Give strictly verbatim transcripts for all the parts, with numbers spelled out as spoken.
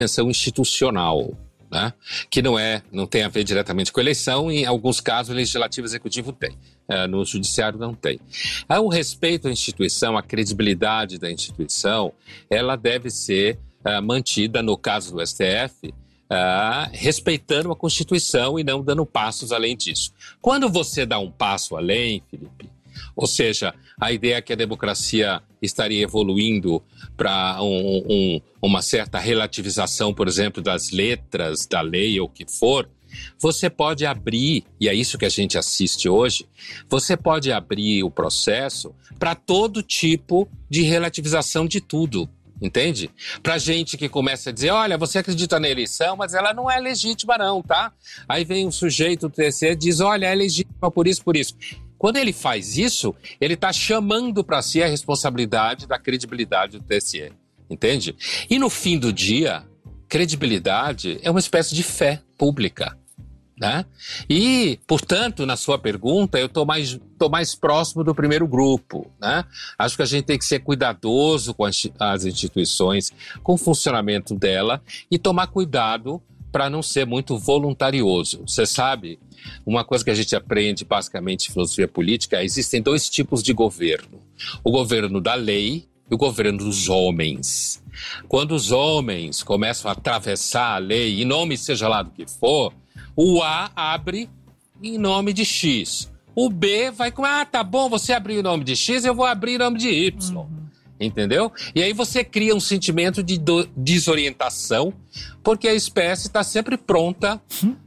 intervenção institucional, né? Que não é, não tem a ver diretamente com a eleição, em alguns casos o legislativo e o executivo tem, uh, no judiciário não tem. Uh, o respeito à instituição, a credibilidade da instituição, ela deve ser uh, mantida, no caso do S T F, uh, respeitando a Constituição e não dando passos além disso. Quando você dá um passo além, Felipe, ou seja, a ideia é que a democracia estaria evoluindo para um, um, uma certa relativização, por exemplo, das letras da lei ou o que for, você pode abrir, e é isso que a gente assiste hoje, você pode abrir o processo para todo tipo de relativização de tudo. Entende? Pra gente que começa a dizer, olha, você acredita na eleição, mas ela não é legítima não, tá? Aí vem um sujeito do T C e diz, olha, é legítima por isso, por isso. Quando ele faz isso, ele está chamando para si a responsabilidade da credibilidade do T S E, entende? E no fim do dia, credibilidade é uma espécie de fé pública, né? E, portanto, na sua pergunta, eu estou mais, tô mais próximo do primeiro grupo, né? Acho que a gente tem que ser cuidadoso com as instituições, com o funcionamento dela e tomar cuidado para não ser muito voluntarioso. Você sabe, uma coisa que a gente aprende basicamente em filosofia política é existem dois tipos de governo. O governo da lei e o governo dos homens. Quando os homens começam a atravessar a lei, em nome seja lá do que for, o A abre em nome de X. O B vai com, ah, tá bom, você abriu em nome de X, eu vou abrir em nome de Y. Uhum. Entendeu? E aí você cria um sentimento de do- desorientação, porque a espécie está sempre pronta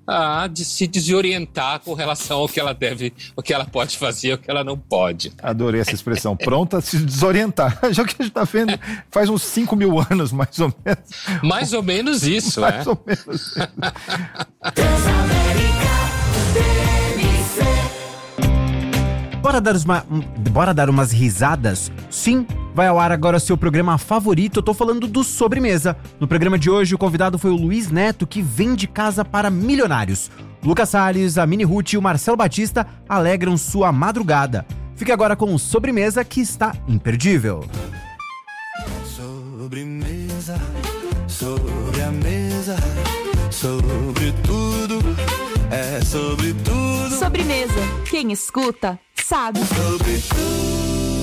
a de se desorientar com relação ao que ela deve, o que ela pode fazer, o que ela não pode. Adorei essa expressão, pronta a se desorientar. Já que a gente está vendo faz uns cinco mil anos, mais ou menos. Mais ou menos isso, mais é. Mais ou menos. Bora dar, uma, bora dar umas risadas? Sim, vai ao ar agora seu programa favorito, eu tô falando do Sobremesa. No programa de hoje, o convidado foi o Luiz Neto, que vende casa para milionários. Lucas Salles, a Mini Ruth e o Marcelo Batista alegram sua madrugada. Fique agora com o Sobremesa, que está imperdível. Sobremesa, sobre a mesa, sobre tudo, é sobre tudo. Sobremesa, quem escuta sabe. Sobre tudo.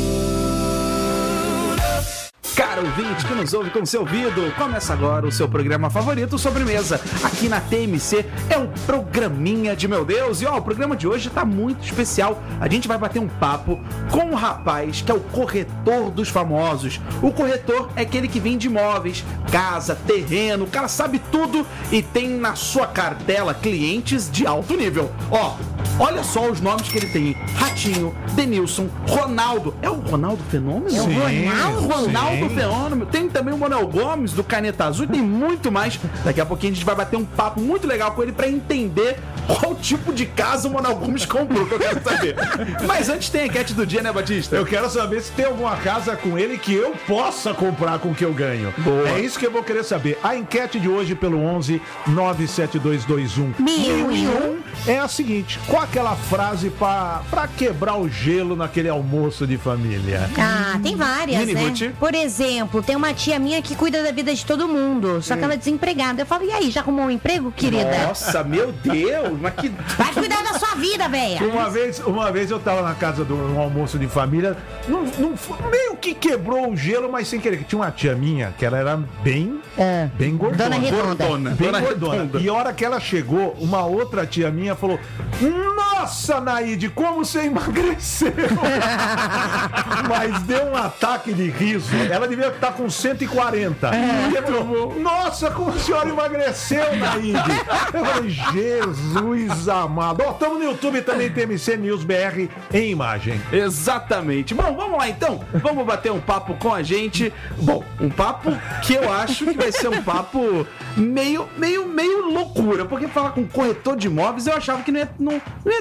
Caro ouvinte que nos ouve com seu ouvido, começa agora o seu programa favorito, Sobremesa. Aqui na T M C é o programinha de meu Deus. E ó, o programa de hoje tá muito especial. A gente vai bater um papo com um rapaz que é o corretor dos famosos. O corretor é aquele que vende imóveis, casa, terreno, o cara sabe tudo e tem na sua cartela clientes de alto nível. Ó, olha só os nomes que ele tem: Ratinho, Denilson, Ronaldo. É o Ronaldo Fenômeno? Sim, Ronaldo, Ronaldo sim. Fenômeno. Tem também o Manuel Gomes do Caneta Azul e tem muito mais. Daqui a pouquinho a gente vai bater um papo muito legal com ele pra entender qual tipo de casa o Manuel Gomes comprou, que eu quero saber. Mas antes tem a enquete do dia, né, Batista? Eu quero saber se tem alguma casa com ele que eu possa comprar com o que eu ganho. Boa. É isso que eu vou querer saber. A enquete de hoje pelo onze nove sete dois dois um Mil e um é a seguinte: qual aquela frase pra, pra quebrar o gelo naquele almoço de família? Ah, tem várias, Mini né? Ruth. Por exemplo, tem uma tia minha que cuida da vida de todo mundo, só que ela é desempregada. Eu falo, e aí, já arrumou um emprego, querida? Nossa, meu Deus, mas que... Vai cuidar da sua vida, velha. Uma vez, uma vez eu tava na casa de um almoço de família, não, não, foi- meio que quebrou o gelo, mas sem querer. Tinha uma tia minha que ela era bem, É. bem gordona. Dona Redonda. Gordona. Bem Dona gordona. Redonda. E a hora que ela chegou, uma outra tia minha falou: nossa, Naide, como você emagreceu? Mas deu um ataque de riso. Ela devia estar com cento e quarenta. É, falou, nossa, como a senhora emagreceu, Naide? Eu falei, Jesus amado. Ó, estamos no YouTube também, T M C News B R em imagem. Exatamente. Bom, vamos lá então. Vamos bater um papo com a gente. Bom, um papo que eu acho que vai ser um papo meio, meio, meio loucura. Porque falar com corretor de imóveis eu achava que não ia, não, não ia dar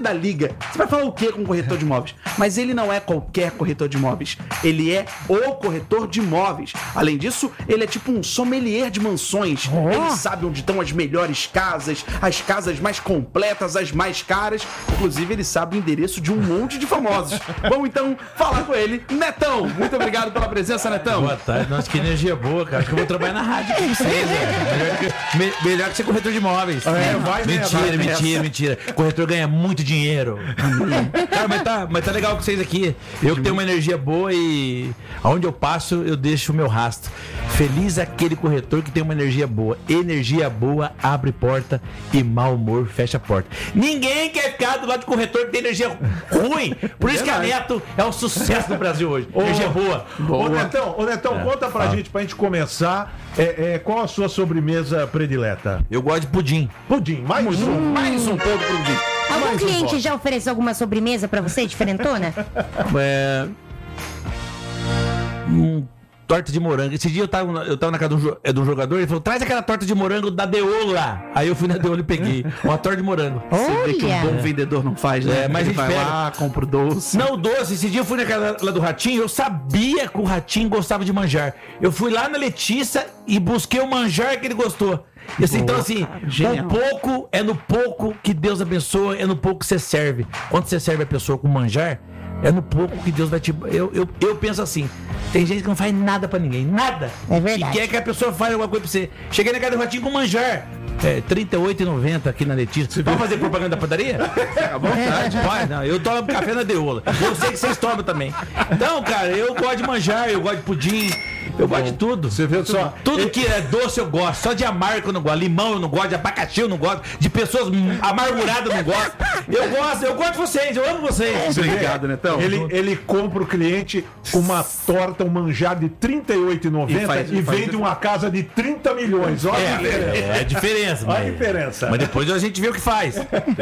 ainda liga. Você vai falar o quê com um corretor de imóveis? Mas ele não é qualquer corretor de imóveis. Ele é o corretor de imóveis. Além disso, ele é tipo um sommelier de mansões. Ele sabe onde estão as melhores casas, as casas mais completas, as mais caras. Inclusive, ele sabe o endereço de um monte de famosos. Vamos então falar com ele. Netão, muito obrigado pela presença, Netão. Boa tarde. Nossa, que energia boa, cara. Acho que eu vou trabalhar na rádio com vocês, velho. Melhor que, me- melhor que ser corretor de imóveis. É, vai mentira, nessa, vai mentira, nessa. mentira. Corretor ganha muito dinheiro. Cara, mas tá, mas tá legal com vocês aqui. Eu que tenho uma energia boa e aonde eu passo, eu deixo o meu rastro. Feliz aquele corretor que tem uma energia boa. Energia boa abre porta e mau humor fecha a porta. Ninguém quer ficar do lado de corretor que tem energia ruim. Por isso que a Neto é um sucesso no Brasil hoje. Energia boa. Ô, Netão, ô, Netão É, conta pra fala. gente, pra gente começar, é, é, qual a sua sobremesa predileta? Eu gosto de pudim. Pudim, mais um. Mais um pouco pro dia. Algum Mais um cliente voto. já ofereceu alguma sobremesa pra você, diferentona? É... Hum, torta de morango. Esse dia eu tava, na- eu tava na casa de um, jo- é, de um jogador, ele falou, traz aquela torta de morango da Deolo lá. Aí eu fui na Deolo e peguei uma torta de morango. Você vê que um bom Olha! vendedor não faz, né? É, mas ele a gente vai pega. lá, compra o doce. Não, doce. Esse dia eu fui na casa lá do Ratinho, eu sabia que o Ratinho gostava de manjar. Eu fui lá na Letícia e busquei o manjar que ele gostou. E assim, então assim, genial. o pouco é no pouco que Deus abençoa, é no pouco que você serve. Quando você serve a pessoa com manjar, é no pouco que Deus vai te... Eu, eu, eu penso assim, tem gente que não faz nada pra ninguém, nada. É verdade. E quer que a pessoa fale alguma coisa pra você. Cheguei na casa do Ratinho com manjar. É, trinta e oito reais e noventa centavos aqui na Letícia. Vamos fazer propaganda da padaria? À vontade. Vai, não, eu tomo café na Deola. Eu sei que vocês tomam também. Então, cara, eu gosto de manjar, eu gosto de pudim, eu gosto de tudo. Você viu só? Tudo que é doce eu gosto. Só de amargo eu não gosto. Limão eu não gosto. De abacaxi eu não gosto. De pessoas hum, amarguradas eu não gosto. Eu gosto, eu gosto de vocês. Eu amo vocês. Obrigado, Netão. Ele, ele compra o cliente com uma torta, um manjar de trinta e oito reais e noventa E faz- centavos e faz- vende uma casa de trinta milhões. Olha a diferença. É, é a diferença. Olha a Mas, diferença. mas depois a gente vê o que faz.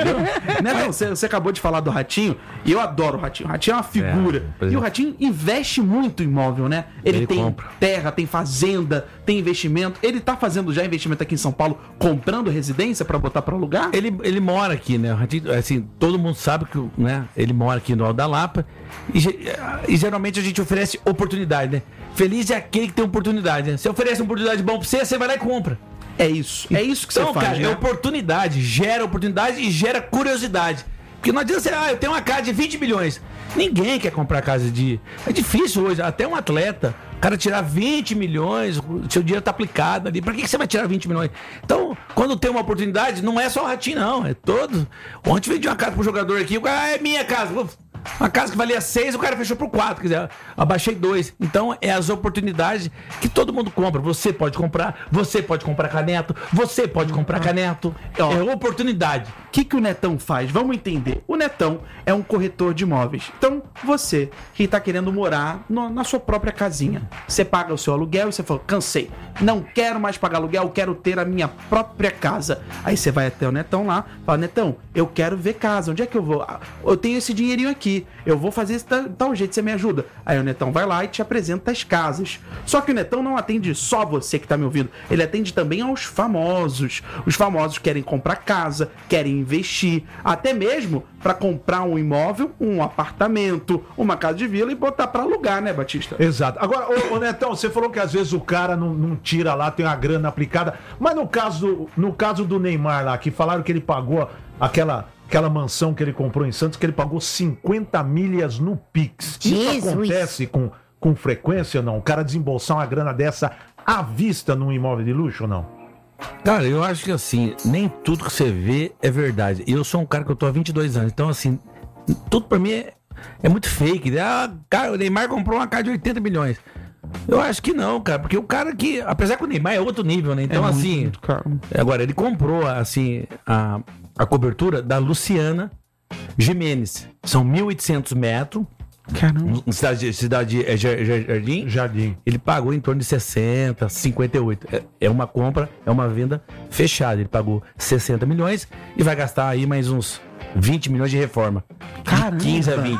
Netão, você, você acabou de falar do Ratinho, e eu adoro o Ratinho. O Ratinho é uma figura. É, pois e é. o Ratinho investe muito em imóvel, né? Ele, Ele tem compra. terra, tem fazenda, tem investimento. Ele tá fazendo já investimento aqui em São Paulo, comprando residência pra botar pra alugar? Ele, ele mora aqui, né? O Ratinho, assim, todo mundo sabe que né, ele mora aqui no Alto da Lapa. E, ge- e geralmente a gente oferece oportunidade, né? Feliz é aquele que tem oportunidade, né? Você oferece uma oportunidade bom pra você, você vai lá e compra. É isso. É isso que você Então, faz, cara, né? é oportunidade, gera oportunidade e gera curiosidade. Porque não adianta você, ah, eu tenho uma casa de vinte milhões. Ninguém quer comprar casa de. É difícil hoje, até um atleta, o cara tirar vinte milhões, o seu dinheiro tá aplicado ali. Pra que que você vai tirar vinte milhões? Então, quando tem uma oportunidade, não é só o Ratinho, não. É todo. Ontem vendi uma casa pro jogador aqui, o cara, ah, é minha casa. Uma casa que valia seis, o cara fechou por quatro. Quer dizer, abaixei dois. Então, é as oportunidades que todo mundo compra. Você pode comprar, você pode comprar caneto, você pode comprar caneto. Ó. É oportunidade. O que, que o Netão faz? Vamos entender. O Netão é um corretor de imóveis. Então, você que está querendo morar no- na sua própria casinha, você paga o seu aluguel e você fala, cansei, não quero mais pagar aluguel, quero ter a minha própria casa. Aí você vai até o Netão lá, fala, Netão, eu quero ver casa, onde é que eu vou? Ah, eu tenho esse dinheirinho aqui, eu vou fazer esse tal, tal jeito, você me ajuda. Aí o Netão vai lá e te apresenta as casas. Só que o Netão não atende só você que está me ouvindo, ele atende também aos famosos. Os famosos querem comprar casa, querem investir, até mesmo para comprar um imóvel, um apartamento, uma casa de vila e botar para alugar, né, Batista? Exato. Agora, ô, ô Netão, você falou que às vezes o cara não, não tira lá, tem uma grana aplicada. Mas no caso, no caso do Neymar lá, que falaram que ele pagou aquela, aquela mansão que ele comprou em Santos, que ele pagou cinquenta milhas no Pix. Isso Jesus. acontece com, com frequência ou não? O cara desembolsar uma grana dessa à vista num imóvel de luxo ou não? Cara, eu acho que assim, nem tudo que você vê é verdade. E eu sou um cara que eu tô há vinte e dois anos, então assim, tudo pra mim é, é muito fake. Né? Ah, cara, o Neymar comprou uma casa de oitenta milhões. Eu acho que não, cara, porque o cara que, apesar que o Neymar é outro nível, né? Então É muito, assim, muito caro. agora ele comprou assim a, a cobertura da Luciana Gimenez. São mil e oitocentos metros. Caramba. Em cidade, cidade é, Jar- Jar- Jardim. Jardim. Ele pagou em torno de sessenta, cinquenta e oito. É, é uma compra, é uma venda fechada. Ele pagou sessenta milhões e vai gastar aí mais uns vinte milhões de reforma. De Caramba. quinze a vinte.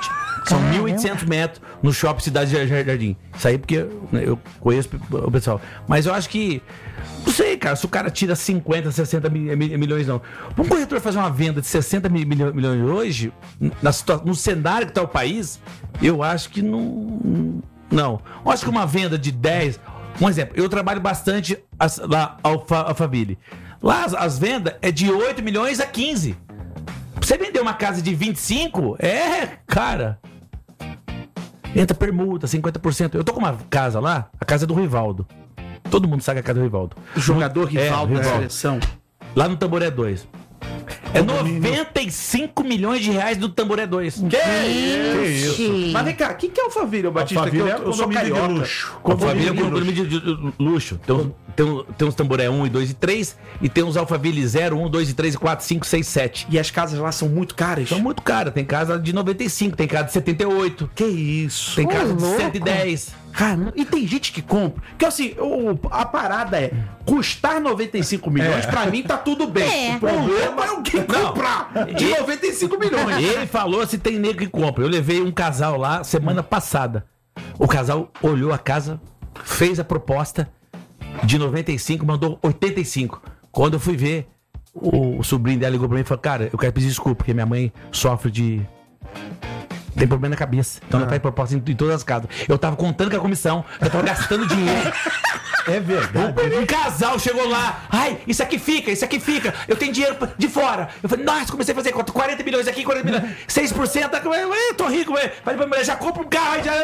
São Caramba. mil e oitocentos metros no shopping Cidade Jardim. Isso aí porque né, eu conheço o pessoal. Mas eu acho que... Não sei, cara, se o cara tira cinquenta, sessenta mi- mi- milhões, não. Pra um corretor fazer uma venda de sessenta mi- milho- milhões hoje, na situa- no cenário que tá o país, eu acho que não... Não. Eu acho que uma venda de dez... Um exemplo, eu trabalho bastante as- lá ao Alphaville. Lá as, as vendas é de oito milhões a quinze. Pra você vender uma casa de vinte e cinco, é, cara... Entra permuta, cinquenta por cento. Eu tô com uma casa lá, a casa é do Rivaldo. Todo mundo sabe a casa do Rivaldo. Jogador rival É, da rival. seleção. Lá no Tamboré dois. É noventa e cinco milhões de reais do Tamboré dois. Que Gente. Mas vem cá, o que, que é Alphaville, ô Batista? Alphaville Que é eu, eu sou condomínio de carioca. luxo. Alphaville é um Condomínio de condomínio de, de- de luxo. Tem, uns- tem, um- tem uns Tamboré um e dois e três. E tem uns Alphaville zero, um, dois e três, quatro, cinco, seis, sete. E as casas lá são muito caras. São muito caras. Tem casa de noventa e cinco, tem casa de setenta e oito. Que isso? Tem Ô, casa de louco. cento e dez. Cara, e tem gente que compra. Que assim, o- a parada é custar noventa e cinco milhões, pra mim tá tudo bem. É. O problema é alguém Não. comprar de E- noventa e cinco milhões. Ele falou se tem nego que compra. Eu levei um casal lá semana passada. O casal olhou a casa, fez a proposta de noventa e cinco, mandou oitenta e cinco. Quando eu fui ver, o, o sobrinho dela ligou pra mim e falou: cara, eu quero pedir desculpa, porque minha mãe sofre de. Tem problema na cabeça. Então ela faz proposta em, em todas as casas. Eu tava contando com a comissão, eu tava gastando dinheiro. É verdade. Um casal chegou lá, ai, isso aqui fica, isso aqui fica, eu tenho dinheiro de fora. Eu falei, nossa, comecei a fazer conta, quarenta milhões aqui, quarenta milhões, seis por cento, eu tô rico, ué. Falei pra mulher, já compra um carro, já...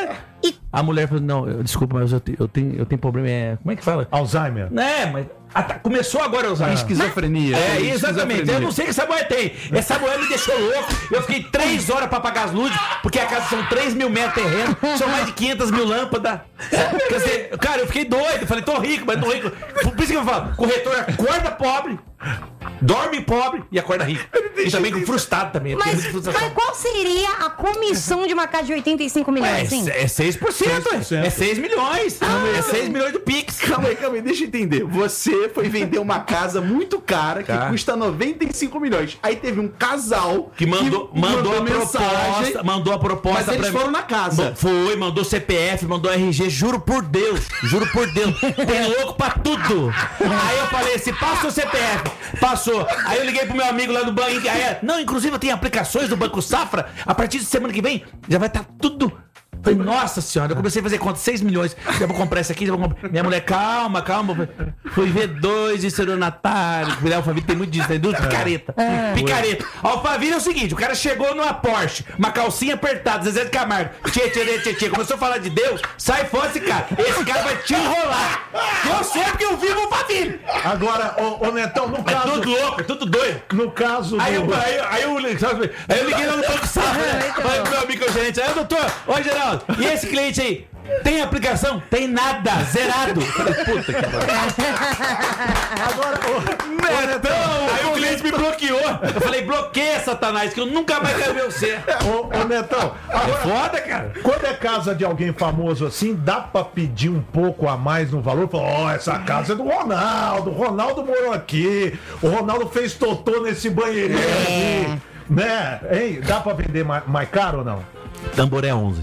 A mulher falou, não, eu, desculpa, mas eu, te- eu, tenho, eu tenho problema, é... Como é que fala? Alzheimer. É, mas a- tá- começou agora a usar. Esquizofrenia. É, Esquizofrenia. exatamente. Eu não sei o que essa mulher tem. Essa mulher me deixou louco. Eu fiquei três horas pra apagar as luzes, porque a casa são três mil metros de terreno, são mais de quinhentas mil lâmpadas. Quer dizer, cara, eu fiquei doido. Eu falei, tô rico, mas tô rico. Por isso que eu falo, corretor acorda pobre, dorme pobre e acorda rico. E também frustrado também. eu tenho Mas, muita frustração. mas qual seria a comissão de uma casa de oitenta e cinco milhões, assim? É, é seis por cento, é seis milhões. É seis milhões do Pix. Calma aí, calma aí, deixa eu entender. Você foi vender uma casa muito cara que Tá. custa noventa e cinco milhões. Aí teve um casal Que mandou, mandou, a proposta, mandou a proposta mas eles pra foram na casa. Ma- Foi, mandou C P F, mandou R G, juro por Deus, juro por Deus, tem louco pra tudo. Aí eu falei assim, passa o C P F, passou. Aí eu liguei pro meu amigo lá do banco, aí, é, não, inclusive eu tenho aplicações do Banco Safra, a partir de semana que vem já vai estar tudo... Falei, nossa senhora, eu comecei a fazer conta, seis milhões, já vou comprar isso aqui, já vou comprar. Minha mulher, calma, calma. Fui ver dois estelionatários, porque a Alphaville tem muito disso, tem duas picareta. Picareta. Alphaville é o seguinte, o cara chegou numa Porsche, uma calcinha apertada, Zezé de Camargo, tchê, tchê, tchê, tchê, começou a falar de Deus, sai fora esse cara. Esse cara vai te enrolar. Eu sei porque eu vivo Alphaville. Agora, ô, ô Netão, no É caso. tudo louco, é tudo doido. No caso Aí eu, do. aí, aí, eu, aí eu liguei lá no Banco Safra, né? Falei pro meu amigo gerente, aí doutor, ô Geraldo, e esse cliente aí? Tem aplicação? Tem nada, zerado. Falei, puta que pariu. Agora, ô, Netão, aí o cliente me bloqueou. Eu falei, bloqueia, Satanás, que eu nunca mais quero ver você. ô, ô, Netão, É agora, foda, cara. quando é casa de alguém famoso assim, dá pra pedir um pouco a mais no valor? Falar, ó, essa casa é do Ronaldo, o Ronaldo morou aqui, o Ronaldo fez totô nesse banheirinho aqui. Né? Hein? Dá pra vender mais, mais caro ou não? Tamboré onze.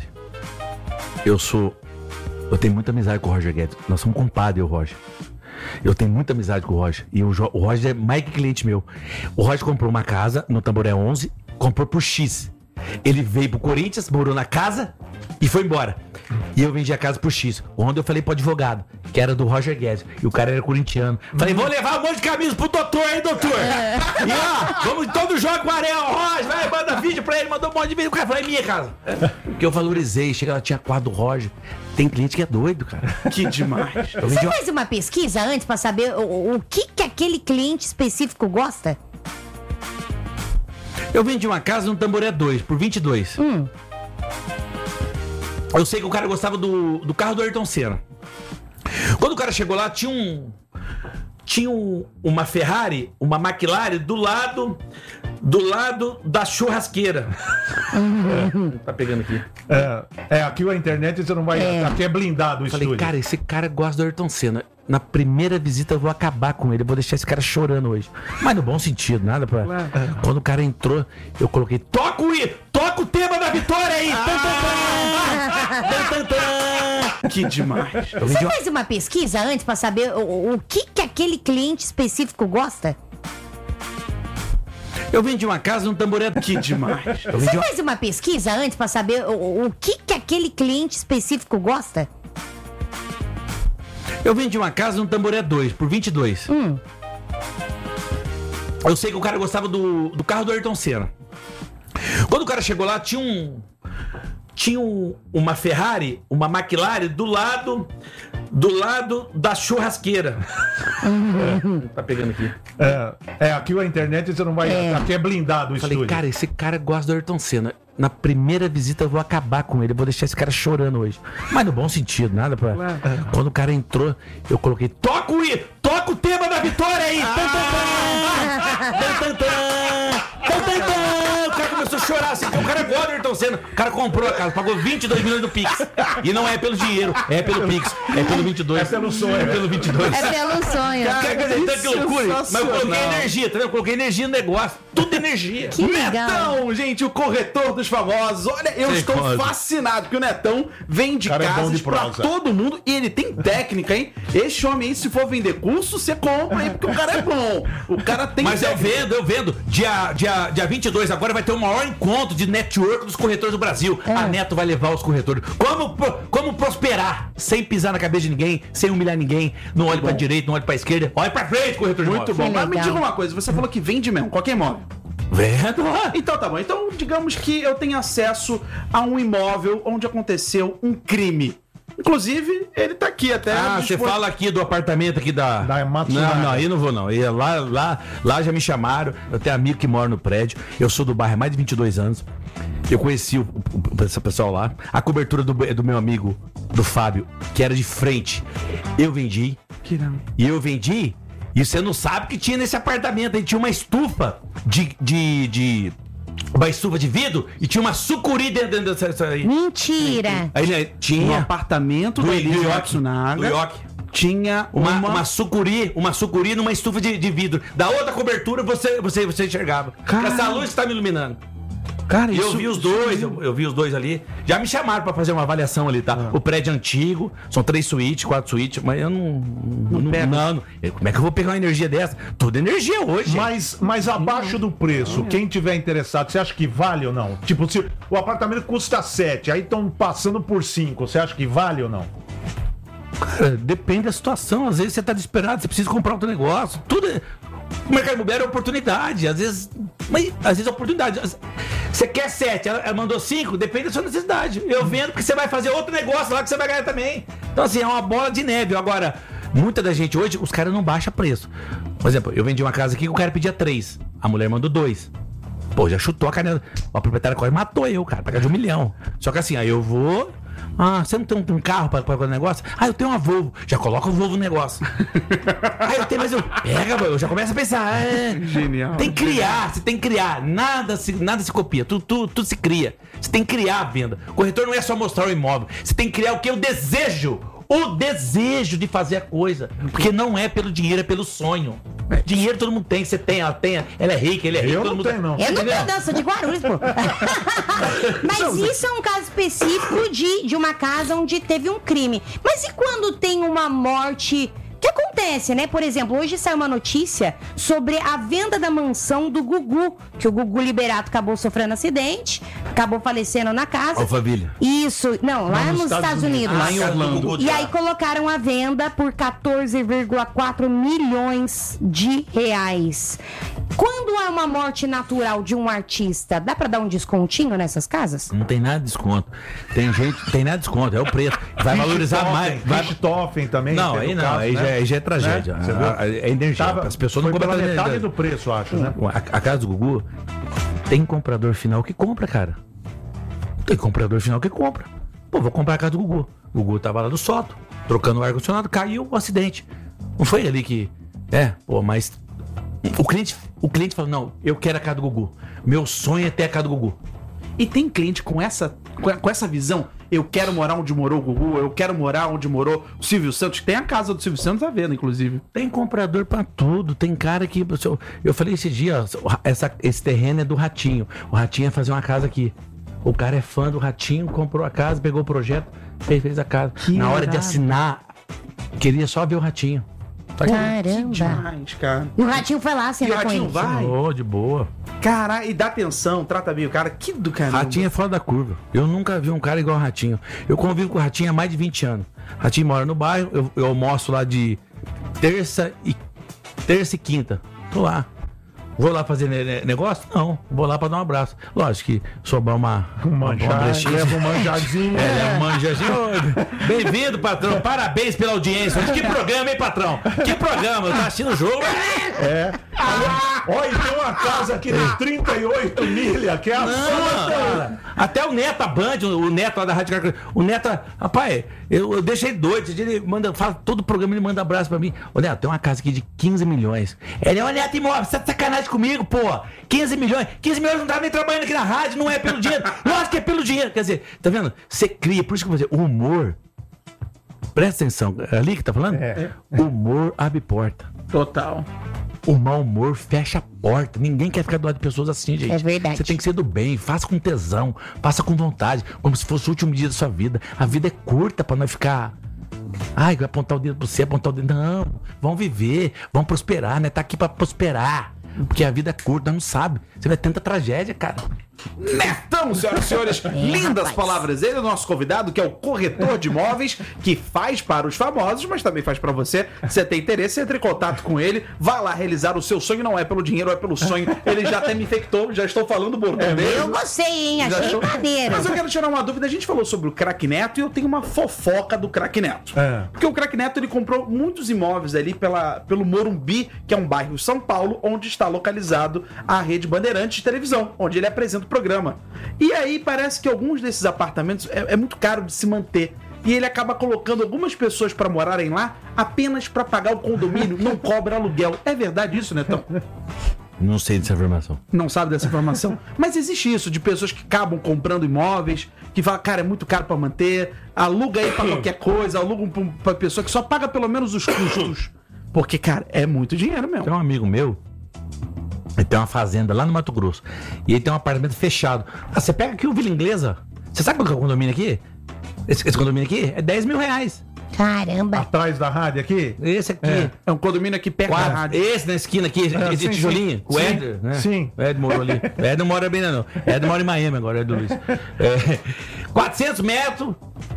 Eu sou... Eu tenho muita amizade com o Roger Guedes. Nós somos compadre, eu e o Roger. Eu tenho muita amizade com o Roger. E o, Jo- o Roger é mais que cliente meu. O Roger comprou uma casa no Tamboré onze, comprou por X. Ele veio pro Corinthians, morou na casa e foi embora. E eu vendi a casa por X. Onde eu falei pro advogado, que era do Roger Guedes. E o cara era corintiano. Falei, vou levar um monte de camisa pro doutor aí, doutor. E ó, vamos todo jogo com o Ariel Roger, vai, manda vídeo pra ele, mandou um monte de vídeo. O cara falou, é minha casa. Porque eu valorizei, chega lá, tinha quadro do Roger. Tem cliente que é doido, cara. Que demais. Eu Você vendi uma... faz uma pesquisa antes pra saber o, o que, que aquele cliente específico gosta? Eu vendi uma casa no Tamboré dois, por vinte e dois. Hum. Eu sei que o cara gostava do, do carro do Ayrton Senna. Quando o cara chegou lá, tinha um... Tinha um, uma Ferrari, uma McLaren do lado... Do lado da churrasqueira. É, tá pegando aqui. É, é, aqui a internet você não vai. É. Aqui é blindado o Falei, estúdio. cara, esse cara gosta do Ayrton Senna. Na primeira visita eu vou acabar com ele. Eu vou deixar esse cara chorando hoje. Mas no bom sentido, nada pra... Quando o cara entrou, eu coloquei, toca o, i- toca o tema da vitória aí! Tan, tan, tan. Tan, tan, tan. Que demais. Eu Você vendi uma- faz uma pesquisa antes pra saber o, o que, que aquele cliente específico gosta? Eu vendi uma casa num tamboré. Que demais. Eu Você vendi uma... faz uma pesquisa antes pra saber o, o que, que aquele cliente específico gosta? Eu vendi uma casa num tamboré dois, por vinte e dois. Hum. Eu sei que o cara gostava do, do carro do Ayrton Senna. Quando o cara chegou lá, tinha um. Tinha um, uma Ferrari, uma McLaren do lado. Do lado da churrasqueira. É, tá pegando aqui. É, é, aqui a internet você não vai. É. Aqui é blindado o Falei, estúdio. cara, esse cara gosta do Ayrton Senna. Na primeira visita eu vou acabar com ele, eu vou deixar esse cara chorando hoje. Mas no bom sentido, nada pra. Quando o cara entrou, eu coloquei. Toca o, i- toca o tema da vitória aí! Tan, tan, tan. Tan, tan, tan. Tan, tan, tan. O cara começou a chorar assim, porque o cara gosta do Ayrton Senna. O cara comprou a casa, pagou vinte e dois milhões do Pix. E não é pelo dinheiro, é pelo Pix. É pelo vinte e dois. É pelo sonho. É pelo vinte e dois. É pelo sonho. Quer dizer, então que loucura. Mas eu coloquei energia, tá vendo? Eu coloquei energia no negócio. Tudo energia. Que legal. Netão, gente, o corretor dos famosos. Olha, eu Sei estou quase. fascinado, porque o Netão vende Cara, é bom casas de pra prosa. todo mundo e ele tem técnica, hein? Esse homem aí, se for vender curso, você compra aí, porque o cara é bom. O cara tem Mas eu técnica. vendo, eu vendo. Dia, dia, dia vinte e dois agora vai ter o maior encontro de network dos corretores do Brasil. A Neto vai levar os corretores. Como, pro- como prosperar sem pisar na cabeça de ninguém, sem humilhar ninguém. Não olhe pra direita, não olhe pra esquerda. Olhe pra frente, corretor de Muito imóvel. bom. Que Mas me legal. diga uma coisa, você falou que vende mesmo, qualquer imóvel. Vendo? Então tá bom. Então, digamos que eu tenho acesso a um imóvel onde aconteceu um crime. Inclusive, ele tá aqui até. Ah, você dispor- fala aqui do apartamento aqui da... Da Matsunaga. Não, não, aí não vou não. Aí lá, lá, lá já me chamaram. Eu tenho amigo que mora no prédio. Eu sou do bairro há mais de vinte e dois anos. Eu conheci o, o, esse pessoal lá. A cobertura do, do meu amigo, do Fábio, que era de frente. Eu vendi. Que não. E eu vendi. E você não sabe o que tinha nesse apartamento. Aí tinha uma estufa de... de, de uma estufa de vidro e tinha uma sucuri dentro, dentro dessa... dessa aí. Mentira. Aí né, No tinha... apartamento Do da Ioki, Elisa do Matsunaga Ioki. tinha Uma, uma... uma sucuri, uma sucuri numa estufa de, de vidro. Da outra cobertura você, você, você enxergava. Cara. Essa luz está me iluminando. Cara, E eu isso- vi os isso dois, mesmo. eu, eu vi os dois ali. Já me chamaram pra fazer uma avaliação ali, tá? O prédio é antigo, são três suítes, quatro suítes, mas eu não. Não, não, pego. não, não. Eu- Como é que eu vou pegar uma energia dessa? Toda energia hoje. gente. Mas, mas abaixo do preço, quem tiver interessado, você acha que vale ou não? Tipo, se o apartamento custa sete, aí estão passando por cinco, você acha que vale ou não? Cara, depende da situação. Às vezes você tá desesperado, você precisa comprar outro negócio. Tudo é... O mercado imobiliário é oportunidade. Às vezes. Mas às vezes é oportunidade. Você quer sete, ela, ela mandou cinco, depende da sua necessidade. Eu vendo porque você vai fazer outro negócio lá que você vai ganhar também. Então, assim, é uma bola de neve. Agora, muita da gente hoje, os caras não baixam preço. Por exemplo, eu vendi uma casa aqui que o cara pedia três. A mulher mandou dois. Pô, já chutou a canela. A proprietária quase matou eu, cara, pagar de um milhão. Só que assim, aí eu vou. Ah, você não tem um, um carro pra fazer o negócio? Ah, eu tenho uma Volvo. Já coloca o Volvo no negócio. Ah, eu tenho, mas eu. Pega, eu já começo a pensar. É, Genial. tem que criar, você tem que criar. Nada se, nada se copia, tudo, tudo, tudo se cria. Você tem que criar a venda. O corretor não é só mostrar o imóvel. Você tem que criar o que? O desejo. O desejo de fazer a coisa. Porque não é pelo dinheiro, é pelo sonho. Dinheiro todo mundo tem, você tem, ela tem, ela é rica, ele é rico, Eu todo não mundo tenho, não. Eu não Entendeu? tenho dança de Guarulhos, pô. Mas isso é um caso específico de, de uma casa onde teve um crime. Mas e quando tem uma morte? O que acontece, né? Por exemplo, hoje saiu uma notícia sobre a venda da mansão do Gugu, que o Gugu Liberato acabou sofrendo acidente, acabou falecendo na casa. Alphaville. Isso, não, lá nos nos Estados Estados Unidos. Unidos. Lá em Orlando. E aí colocaram a venda por quatorze vírgula quatro milhões de reais. Quando há uma morte natural de um artista, dá pra dar um descontinho nessas casas? Não tem nada de desconto. Tem gente, tem nada de desconto, é o preço. Vai valorizar mais. Vai... Richthofen também. Não, teve aí o não, caso, aí, né? já, aí já é tragédia. Né? Você viu? A- a- É energia. Tava- As pessoas não foi compram pela pela metade energia. do preço, acho, né? A, a casa do Gugu tem comprador final que compra, cara. Tem comprador final que compra. Pô, vou comprar a casa do Gugu. O Gugu tava lá no Soto, trocando o ar-condicionado, caiu o acidente. Não foi ali que. É, pô, mas. O cliente, o cliente falou: não, eu quero a casa do Gugu. Meu sonho é ter a casa do Gugu. E tem cliente com essa, com com essa visão. Eu quero morar onde morou o Gugu, eu quero morar onde morou o Silvio Santos. Tem a casa do Silvio Santos à venda, inclusive. Tem comprador pra tudo. Tem cara que. Eu falei esse dia, ó, essa, esse terreno é do Ratinho. O Ratinho ia fazer uma casa aqui. O cara é fã do Ratinho, comprou a casa, pegou o projeto, fez, fez a casa. Que Na hora de irado. assinar, queria só ver o Ratinho. Só que- Caramba. Demais, cara. E o Ratinho foi lá E o assinar com Ratinho ele. vai? Oh, de boa. Caralho, e dá atenção, trata bem o cara. Que do caramba. Ratinho é fora da curva. Eu nunca vi um cara igual o Ratinho. Eu convivo com o Ratinho há mais de vinte anos. Ratinho mora no bairro, eu, eu almoço lá de terça e terça e quinta. Tô lá. Vou lá fazer ne- ne- negócio? Não. Vou lá pra dar um abraço. Lógico que sobrar uma, Um uma, uma manjar, brechinha. leva um manjadinho. É, leva um manjadinho. Ô, Bem-vindo, patrão. Parabéns pela audiência. Que programa, hein, patrão? Que programa? Tá assistindo o jogo? É. Olha, e tem uma casa aqui de trinta e oito milha, que é a Não, sua, cara. Até o Neto, a Band, o Neto lá da Rádio Caracol, o Neto, rapaz, eu, eu deixei doido. Esse dia ele manda, fala, todo o programa ele manda abraço pra mim. Ô Neto, tem uma casa aqui de quinze milhões. Ele é o Neto Imóvel, você tá de sacanagem comigo, pô. quinze milhões, quinze milhões não tava nem trabalhando aqui na rádio, não é pelo dinheiro. Lógico que é pelo dinheiro. Quer dizer, tá vendo? Você cria, por isso que eu vou dizer, o humor. Presta atenção, é ali que tá falando? É. O humor abre porta. Total. O mau humor fecha a porta. Ninguém quer ficar do lado de pessoas assim, gente. É verdade. Você tem que ser do bem, faça com tesão, faça com vontade, como se fosse o último dia da sua vida. A vida é curta pra nós ficar. Ai, vai apontar o dedo pra você, apontar o dedo. Não, vamos viver, vamos prosperar, né? Tá aqui pra prosperar. Porque a vida é curta, nós não sabe. Você vai ter tanta tragédia, cara. Netão, senhoras e senhores, lindas rapaz. palavras. Ele é o nosso convidado, que é o corretor de imóveis, que faz para os famosos, mas também faz para você. Se você tem interesse, entre em contato com ele, vá lá realizar o seu sonho. Não é pelo dinheiro, é pelo sonho. Ele já até me infectou, já estou falando bordão dele. Eu gostei, hein? Já Achei estou- maneiro. Mas eu quero tirar uma dúvida. A gente falou sobre o Craque Neto e eu tenho uma fofoca do Craque Neto. É. Porque o Craque Neto ele comprou muitos imóveis ali pela, pelo Morumbi, que é um bairro em São Paulo, onde está localizado a Rede Bandeirantes de televisão, onde ele apresenta o programa. E aí parece que alguns desses apartamentos é, é muito caro de se manter. E ele acaba colocando algumas pessoas para morarem lá apenas para pagar o condomínio, não cobra aluguel. É verdade isso, Netão? Não sei dessa informação. Não sabe dessa informação? Mas existe isso, de pessoas que acabam comprando imóveis, que falam, cara, é muito caro pra manter, aluga aí pra qualquer coisa, aluga pra, pra pessoa que só paga pelo menos os custos. Porque, cara, é muito dinheiro mesmo. Tem um amigo meu, ele tem uma fazenda lá no Mato Grosso. E ele tem um apartamento fechado. Ah, você pega aqui o Vila Inglesa. Você sabe qual que é o condomínio aqui? Esse, esse condomínio aqui é dez mil reais. Caramba. Atrás da rádio aqui? Esse aqui. É. É um condomínio aqui perto da Quatro. rádio. Esse na esquina aqui, É, esse sim, tijolinho. sim. O Sim. Éder, né? Sim. O Éder morou ali. O Éder não mora bem, não. O Éder mora em Miami agora, o Éder Luiz. É, quatrocentos metros,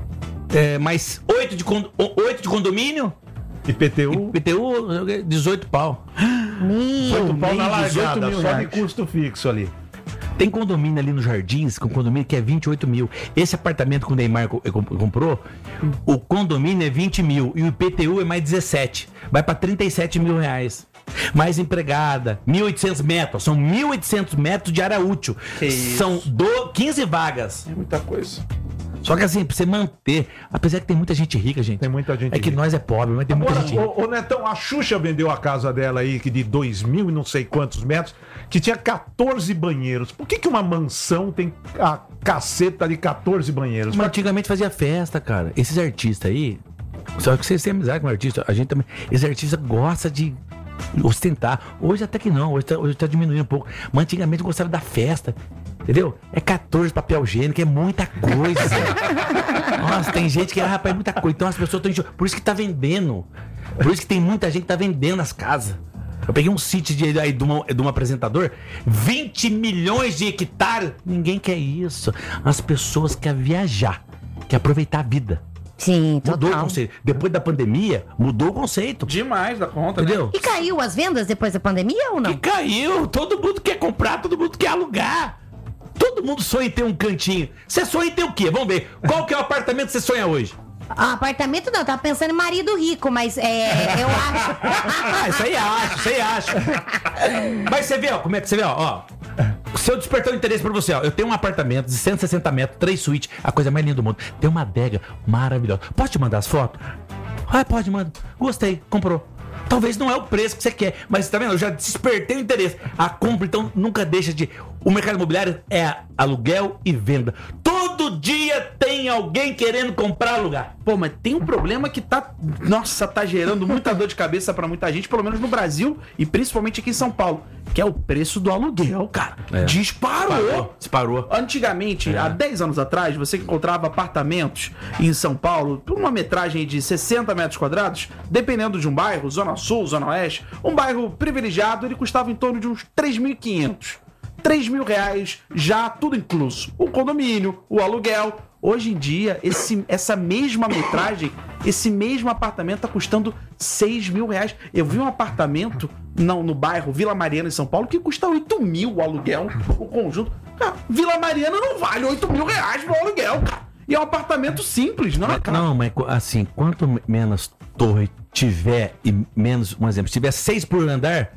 é, mais oito de, con- oito de condomínio, I P T U? I P T U, dezoito pau. Meu. oito pau na nem dezoito largada, mil só de reais. custo fixo ali. Tem condomínio ali nos Jardins, com condomínio que é vinte e oito mil. Esse apartamento que o Neymar co- co- comprou, o condomínio é vinte mil e o I P T U é mais dezessete. Vai pra trinta e sete mil reais. Mais empregada, mil e oitocentos metros. São mil e oitocentos metros de área útil. Que isso. São do, quinze vagas. É muita coisa. Só que assim, pra você manter, apesar que tem muita gente rica, gente. Tem muita gente É que rica. nós é pobre, mas tem muita Agora, gente rica. ô, ô Netão, a Xuxa vendeu a casa dela aí, que de dois mil e não sei quantos metros, que tinha quatorze banheiros. Por que, que uma mansão tem a caceta de quatorze banheiros? Mas antigamente fazia festa, cara. Esses artistas aí, só que vocês têm amizade com artista, a gente também. Esses artistas gostam de ostentar. Hoje até que não, hoje tá, hoje tá diminuindo um pouco. Mas antigamente gostavam da festa. Entendeu? É quatorze papel higiênico, é muita coisa. Nossa, tem gente que, ah, rapaz, é muita coisa. Então as pessoas estão. Por isso que tá vendendo. Por isso que tem muita gente que tá vendendo as casas. Eu peguei um sítio de, aí, de, uma, de um apresentador, vinte milhões de hectares. Ninguém quer isso. As pessoas querem viajar, querem aproveitar a vida. Sim, Mudou o total. conceito. Depois da pandemia, mudou o conceito. Demais da conta, né? Entendeu? E caiu as vendas depois da pandemia ou Que não? caiu. Todo mundo quer comprar, todo mundo quer alugar. Todo mundo sonha em ter um cantinho. Você sonha em ter o quê? Vamos ver. Qual que é o apartamento que você sonha hoje? Ah, apartamento não, eu tava pensando em marido rico, mas é, eu acho. Ah, isso aí acho, isso aí acho. Mas você vê, ó, como é que você vê, ó, ó. Se eu despertar o interesse pra você, ó, eu tenho um apartamento de cento e sessenta metros, três suítes, a coisa mais linda do mundo. Tem uma adega maravilhosa. Posso te mandar as fotos? Ah, pode, manda. Gostei, comprou. Talvez não é o preço que você quer, mas tá vendo? Eu já despertei o interesse. A compra, então, nunca deixa de... O mercado imobiliário é aluguel e venda. Todo Todo dia tem alguém querendo comprar lugar. Pô, mas tem um problema que tá... Nossa, tá gerando muita dor de cabeça pra muita gente, pelo menos no Brasil e principalmente aqui em São Paulo, que é o preço do aluguel, cara. É. Disparou. Disparou. Disparou. Antigamente, É. há dez anos atrás, você encontrava apartamentos em São Paulo, por uma metragem de sessenta metros quadrados, dependendo de um bairro, Zona Sul, Zona Oeste, um bairro privilegiado, ele custava em torno de uns três mil e quinhentos. três mil reais, já tudo incluso. O condomínio, o aluguel. Hoje em dia, esse, essa mesma metragem, esse mesmo apartamento tá custando seis mil reais. Eu vi um apartamento não, no bairro Vila Mariana, em São Paulo, que custa oito mil o aluguel, o conjunto. Cara, Vila Mariana não vale oito mil reais no aluguel, cara. E é um apartamento simples, não é, cara? Não, mas assim, quanto menos torre tiver e menos, um exemplo, se tiver seis por andar,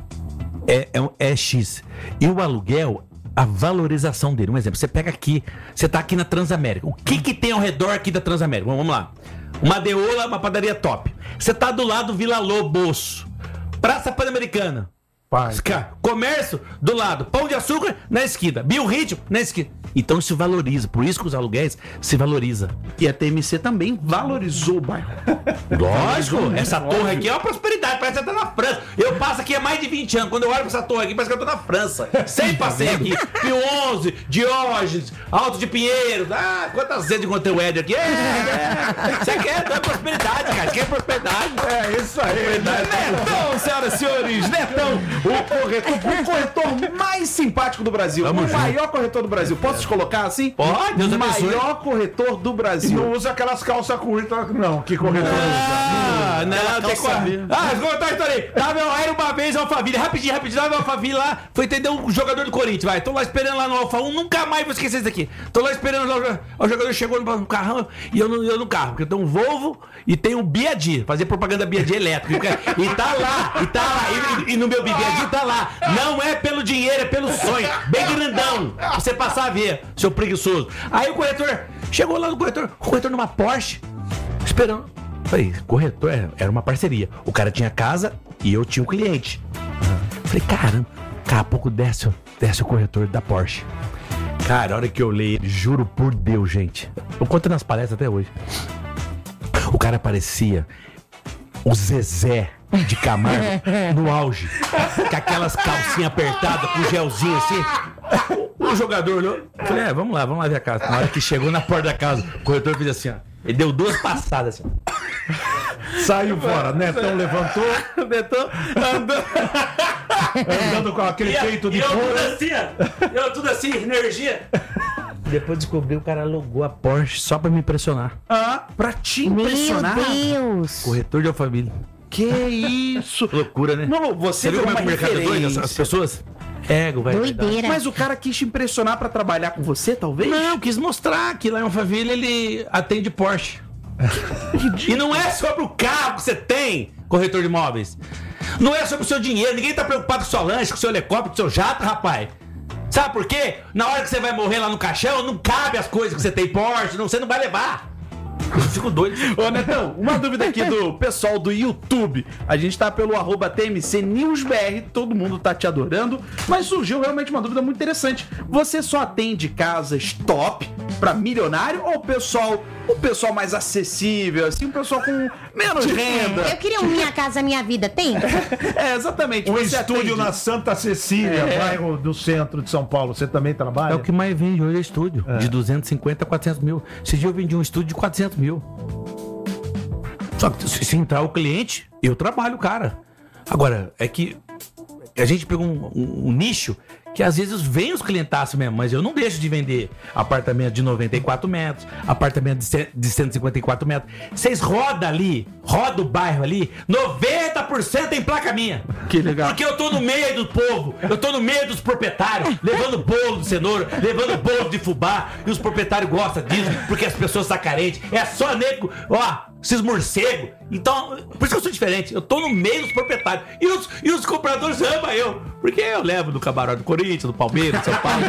é, é, é X. E o aluguel, a valorização dele. Um exemplo, você pega aqui, você tá aqui na Transamérica. O que que tem ao redor aqui da Transamérica? Vamos lá. Uma Deola, uma padaria top. Você tá do lado do Vila Lobos. Praça Pan-Americana. Pai. Comércio do lado. Pão de Açúcar na esquina. Biorritmo na esquina. Então isso valoriza. Por isso que os aluguéis se valoriza. E a T M C também valorizou o bairro. Lógico, essa torre aqui é uma prosperidade, parece que você tá na França. Eu passo aqui há mais de vinte anos, quando eu olho pra essa torre aqui, parece que eu tô na França. Sempre passei aqui. Pio onze, Diógenes, Alto de Pinheiros. Ah, quantas vezes encontrei o Éder aqui? É, é. Você quer, é prosperidade, cara. Você quer prosperidade. É isso aí. Netão, senhoras e senhores, Netão, o corretor, o corretor mais simpático do Brasil. Tamo o junto. maior corretor do Brasil. Posso te colocar assim? Pode, Deus o abençoe. maior corretor do E Brasil. não usa aquelas calças curtas, não. Que corretor Ah, não, Aquela tem calça como. verde. Ah, vou contar a história aí. Tava eu era uma vez Alphaville, rapidinho, rapidinho, tava Alphaville lá, foi entender um jogador do Corinthians, vai. Tô lá esperando lá no Alfa um, nunca mais vou esquecer isso aqui. Tô lá esperando lá, o jogador chegou no carrão e eu no, eu no carro, porque eu tenho um Volvo e tem um Biadi, fazer propaganda Biadi elétrico. E tá lá, e tá lá, e, e no meu Biadi tá lá. Não é pelo dinheiro, é pelo sonho. Bem grandão, pra você passar a ver, seu preguiçoso. Aí o corretor, chegou lá no corretor, o corretor numa Porsche, esperando. Falei, corretor, era uma parceria. O cara tinha casa e eu tinha um cliente. Falei, caramba, daqui a pouco desce, desce o corretor da Porsche. Cara, a hora que eu olhei, juro por Deus, gente. Eu conto nas palestras até hoje. O cara parecia o Zezé de Camargo no auge. Com aquelas calcinhas apertadas, com gelzinho assim. O jogador olhou. Falei, é, vamos lá, vamos lá ver a casa. Na hora que chegou na porta da casa, o corretor fez assim, ó. Ele deu duas passadas assim. Saiu fora. Netão levantou, Netão andou. andando com aquele peito de eu tudo fora. assim, ó. Eu tudo assim, energia. Depois descobri o cara alugou a Porsche só pra me impressionar. Ah, pra te Meu impressionar. Deus. Corretor de Alphaville. Que isso? Loucura, né? Não, você Você viu virou como é que o uma mercado é doido? As, as referência. pessoas? Ego, vai. Doideira. Mas o cara quis te impressionar pra trabalhar com você, talvez? Não, quis mostrar que lá em Alphaville ele atende Porsche. E não é sobre o carro que você tem, corretor de imóveis. Não é sobre o seu dinheiro. Ninguém tá preocupado com o seu lanche, com o seu helicóptero, com o seu jato, rapaz. Sabe por quê? Na hora que você vai morrer lá no caixão, não cabe as coisas que você tem Porsche, não, você não vai levar. Eu fico doido. Ô, Netão, uma dúvida aqui do pessoal do YouTube. A gente tá pelo arroba T M C News B R, todo mundo tá te adorando, mas surgiu realmente uma dúvida muito interessante. Você só atende casas top pra milionário ou o pessoal, o pessoal mais acessível, assim, o pessoal com menos renda? Eu queria um Minha Casa Minha Vida, tem? É, exatamente. Um você estúdio atende. na Santa Cecília, É. bairro do centro de São Paulo. Você também trabalha? É o que mais vende hoje é estúdio. De duzentos e cinquenta a quatrocentos mil. Esse dia eu vendi um estúdio de quatrocentos mil. Só que se se entrar o cliente, eu trabalho, cara. Agora, é que a gente pegou um, um- um nicho que às vezes vem os clientaços mesmo, mas eu não deixo de vender apartamento de noventa e quatro metros, apartamento de ce- de cento e cinquenta e quatro metros. Vocês rodam ali, roda o bairro ali, noventa por cento tem placa minha. Que legal. Porque eu tô no meio do povo, eu tô no meio dos proprietários, levando bolo de cenoura, levando bolo de fubá, e os proprietários gostam disso, porque as pessoas estão carentes. É só nego, ó, esses morcegos. Então, por isso que eu sou diferente, eu tô no meio dos proprietários. E os, e os compradores amam eu, porque eu levo do camarote do Corinthians, do Palmeiras, do São Paulo.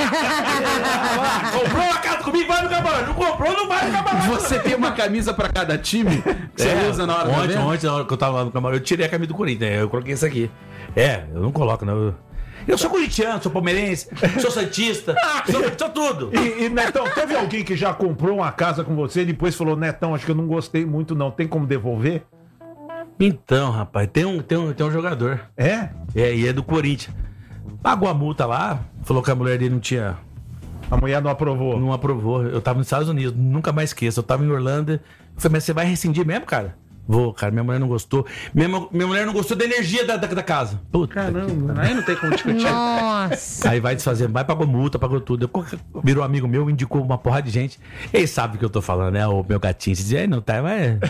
Ah, comprou uma casa comigo, vai no camarote. Não comprou, não vai no camarote. Você tem uma camisa pra cada time que você É, usa na hora da ontem, venda? ontem, na hora que eu tava lá no camarote, eu tirei a camisa do Corinthians, né? Eu coloquei isso aqui. É, eu não coloco, não. Eu, Eu sou corintiano, sou palmeirense, sou santista, sou, sou tudo. E, e, Netão, teve alguém que já comprou uma casa com você e depois falou, Netão, acho que eu não gostei muito não, tem como devolver? Então, rapaz, tem um, tem um, tem um jogador. É? É, e é do Corinthians. Pagou a multa lá, falou que a mulher dele não tinha... A mulher não aprovou? Não aprovou. Eu tava nos Estados Unidos, nunca mais esqueço. Eu tava em Orlando. Eu falei, mas você vai rescindir mesmo, cara? Vou, cara, minha mulher não gostou. Minha, minha mulher não gostou da energia da, da, da casa. Puta. Caramba, aí não tem como discutir. Nossa. Aí vai desfazer, vai, pagou multa, pagou tudo. Eu, virou amigo meu, indicou uma porrada de gente. Ele sabe o que eu tô falando, né? O meu gatinho. Você diz, aí não tá, mas.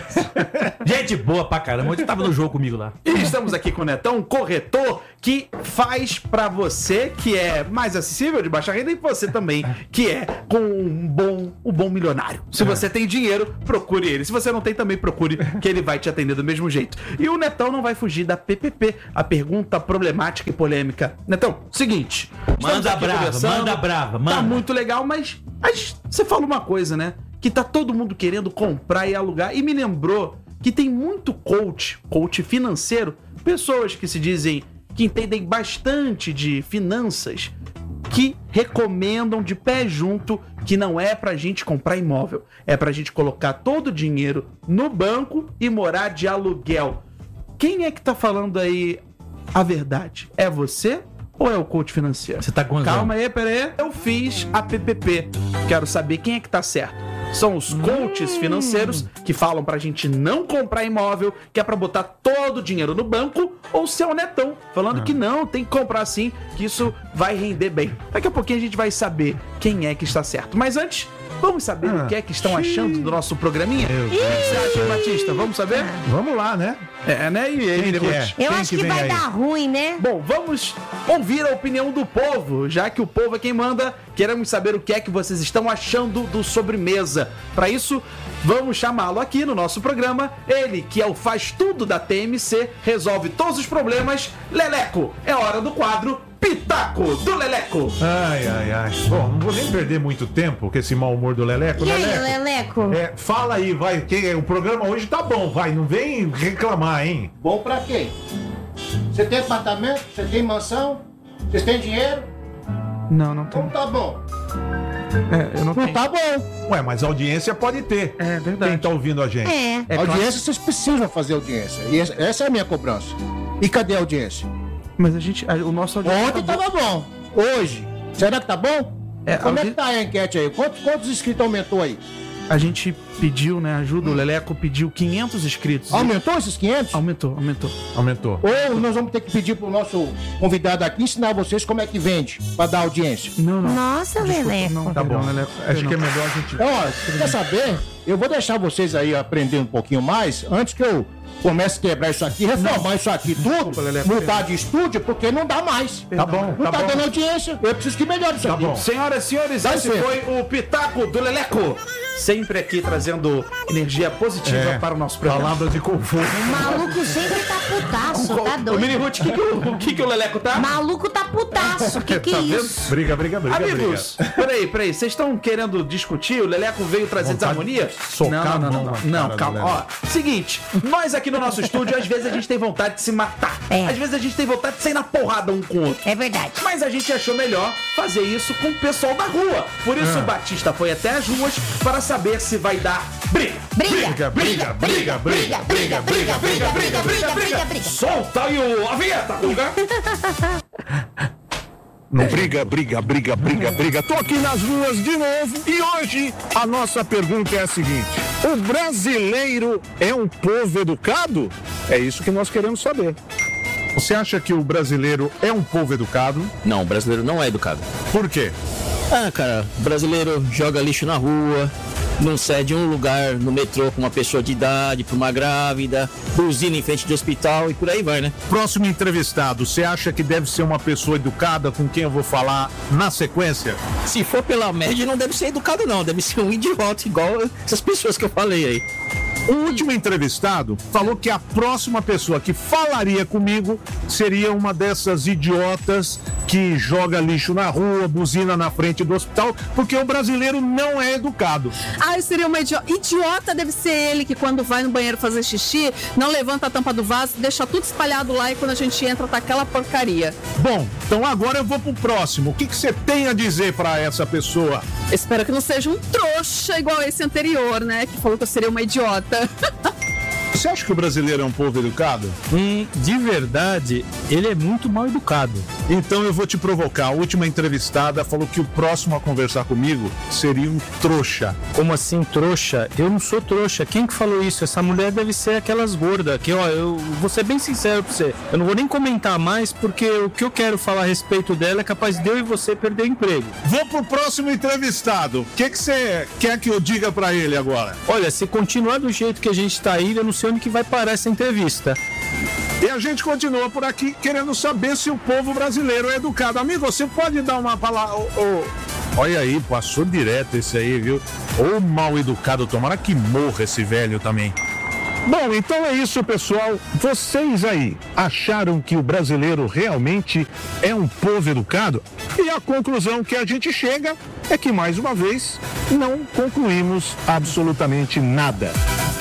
Gente boa pra caramba. Onde tava no jogo comigo lá? E estamos aqui com o Netão, um corretor que faz pra você que é mais acessível de baixa renda e você também que é com um bom, um bom milionário. Se você tem dinheiro, procure ele. Se você não tem, também procure, que ele vai te atender do mesmo jeito. E o Netão não vai fugir da P P P, a pergunta problemática e polêmica. Netão, seguinte. Manda brava, manda brava, manda. Tá muito legal, mas, mas você fala uma coisa, né? Que tá todo mundo querendo comprar e alugar. E me lembrou que tem muito coach, coach financeiro, pessoas que se dizem que entendem bastante de finanças, que recomendam de pé junto que não é pra gente comprar imóvel, é pra gente colocar todo o dinheiro no banco e morar de aluguel. Quem é que tá falando aí a verdade? É você ou é o coach financeiro? Você tá com Calma aí, pera aí. Eu fiz a P P P. Quero saber quem é que tá certo. São os coaches financeiros que falam pra gente não comprar imóvel, que é pra botar todo o dinheiro no banco, ou se é o Netão, falando que não, tem que comprar sim, que isso vai render bem. Daqui a pouquinho a gente vai saber quem é que está certo. Mas antes, vamos saber Ah, o que é que estão achando do nosso programinha? O que você acha, Batista? Vamos saber? Vamos lá, né? É, né? E aí, Quem que Ruth? é? Eu Quem acho que, que vem vai aí? dar ruim, né? Bom, vamos ouvir a opinião do povo, já que o povo é quem manda. Queremos saber o que é que vocês estão achando do Sobremesa. Para isso, vamos chamá-lo aqui no nosso programa. Ele, que é o faz tudo da T M C, resolve todos os problemas. Leleco, é hora do quadro Pitaco do Leleco. Ai, ai, ai. Bom, não vou nem perder muito tempo com esse mau humor do Leleco. E aí, Leleco, Leleco? é, fala aí, vai, que o programa hoje tá bom, vai, não vem reclamar, hein? Bom pra quem? Você tem apartamento? Você tem mansão? Vocês têm dinheiro? Não, não tem. Como tá bom? É, eu não Não tenho. tá bom. Ué, mas a audiência pode ter. É verdade. Quem tá ouvindo a gente? É. É claro. audiência, vocês precisam fazer audiência. E essa, essa é a minha cobrança. E cadê a audiência? Mas a gente, a- o nosso audiência Ontem tá bom. tava bom. Hoje, será que tá bom? É, Como é audi- que tá a enquete aí? Quantos, quantos inscritos aumentou aí? A gente pediu, né, ajuda, o Leleco pediu quinhentos inscritos. Aumentou esses quinhentos? Aumentou, aumentou. Aumentou. Ou nós vamos ter que pedir pro nosso convidado aqui ensinar vocês como é que vende pra dar audiência. Não, não. Nossa, Leleco. Não, Tá perdão, bom. Leleco. Acho não. que é melhor a gente. Então, ó, quer saber? Eu vou deixar vocês aí aprender um pouquinho mais antes que eu comece a quebrar isso aqui, reformar isso aqui tudo, Desculpa, Leleco. mudar de estúdio, porque não dá mais. Tá bom, Não tá tá, bom. dando audiência. Eu preciso que melhore isso Tá aqui. bom. Senhoras e senhores, Vai esse ser. foi o Pitaco do Leleco. Sempre aqui trazendo energia positiva É, para o nosso programa. Palavras de conforto. O maluco sempre tá putaço, tá O Mini doido. Ruth, o que, que, o- o que, que o Leleco tá? Maluco tá putaço. Que que é Tá vendo? isso? Briga, briga, briga, Amigos, peraí, peraí, vocês estão querendo discutir? O Leleco veio trazer Vontade desarmonia? de socar não, a não, mão não, na não, não, cara do calma. Ó, Leleco. seguinte, nós aqui no nosso estúdio, às vezes a gente tem vontade de se matar. É. Às vezes a gente tem vontade de sair na porrada um com o outro. É verdade. Mas a gente achou melhor fazer isso com o pessoal da rua. Por isso o Batista foi até as ruas para saber se vai dar briga. Briga. Briga, briga, briga, briga, briga, briga, briga, briga, briga, briga. briga. Solta aí o, a vinheta, Guga. Não briga, briga, briga, briga, briga. Tô aqui nas ruas de novo e hoje a nossa pergunta é a seguinte: o brasileiro é um povo educado? É isso que nós queremos saber. Você acha que o brasileiro é um povo educado? Não, o brasileiro não é educado. Por quê? Ah, cara, o brasileiro joga lixo na rua, não cede um lugar no metrô com uma pessoa de idade, pra uma grávida, buzina em frente de hospital e por aí vai, né? Próximo entrevistado, você acha que deve ser uma pessoa educada com quem eu vou falar na sequência? Se for pela média, não deve ser educado não, deve ser um idiota igual essas pessoas que eu falei aí. O último entrevistado falou que a próxima pessoa que falaria comigo seria uma dessas idiotas que joga lixo na rua, buzina na frente do hospital, porque o brasileiro não é educado. Ah, eu seria uma idiota. Idiota deve ser ele que quando vai no banheiro fazer xixi, não levanta a tampa do vaso, deixa tudo espalhado lá e quando a gente entra tá aquela porcaria. Bom, então agora eu vou pro próximo. O que que você tem a dizer pra essa pessoa? Espero que não seja um trouxa igual esse anterior, né? Que falou que eu seria uma idiota. Você acha que o brasileiro é um povo educado? Hum, de verdade, ele é muito mal educado. Então eu vou te provocar. A última entrevistada falou que o próximo a conversar comigo seria um trouxa. Como assim, trouxa? Eu não sou trouxa. Quem que falou isso? Essa mulher deve ser aquelas gordas. Que, ó, eu vou ser bem sincero pra você. Eu não vou nem comentar mais, porque o que eu quero falar a respeito dela é capaz de eu e você perder o emprego. Vou pro próximo entrevistado. O que que você quer que eu diga pra ele agora? Olha, se continuar do jeito que a gente tá aí, eu não sei onde que vai parar essa entrevista. E a gente continua por aqui querendo saber se o povo brasileiro é educado. Amigo, você pode dar uma palavra... Oh, oh. Olha aí, passou direto esse aí, viu? Ou mal educado, tomara que morra esse velho também. Bom, então é isso, pessoal. Vocês aí acharam que o brasileiro realmente é um povo educado? E a conclusão que a gente chega é que, mais uma vez, não concluímos absolutamente nada.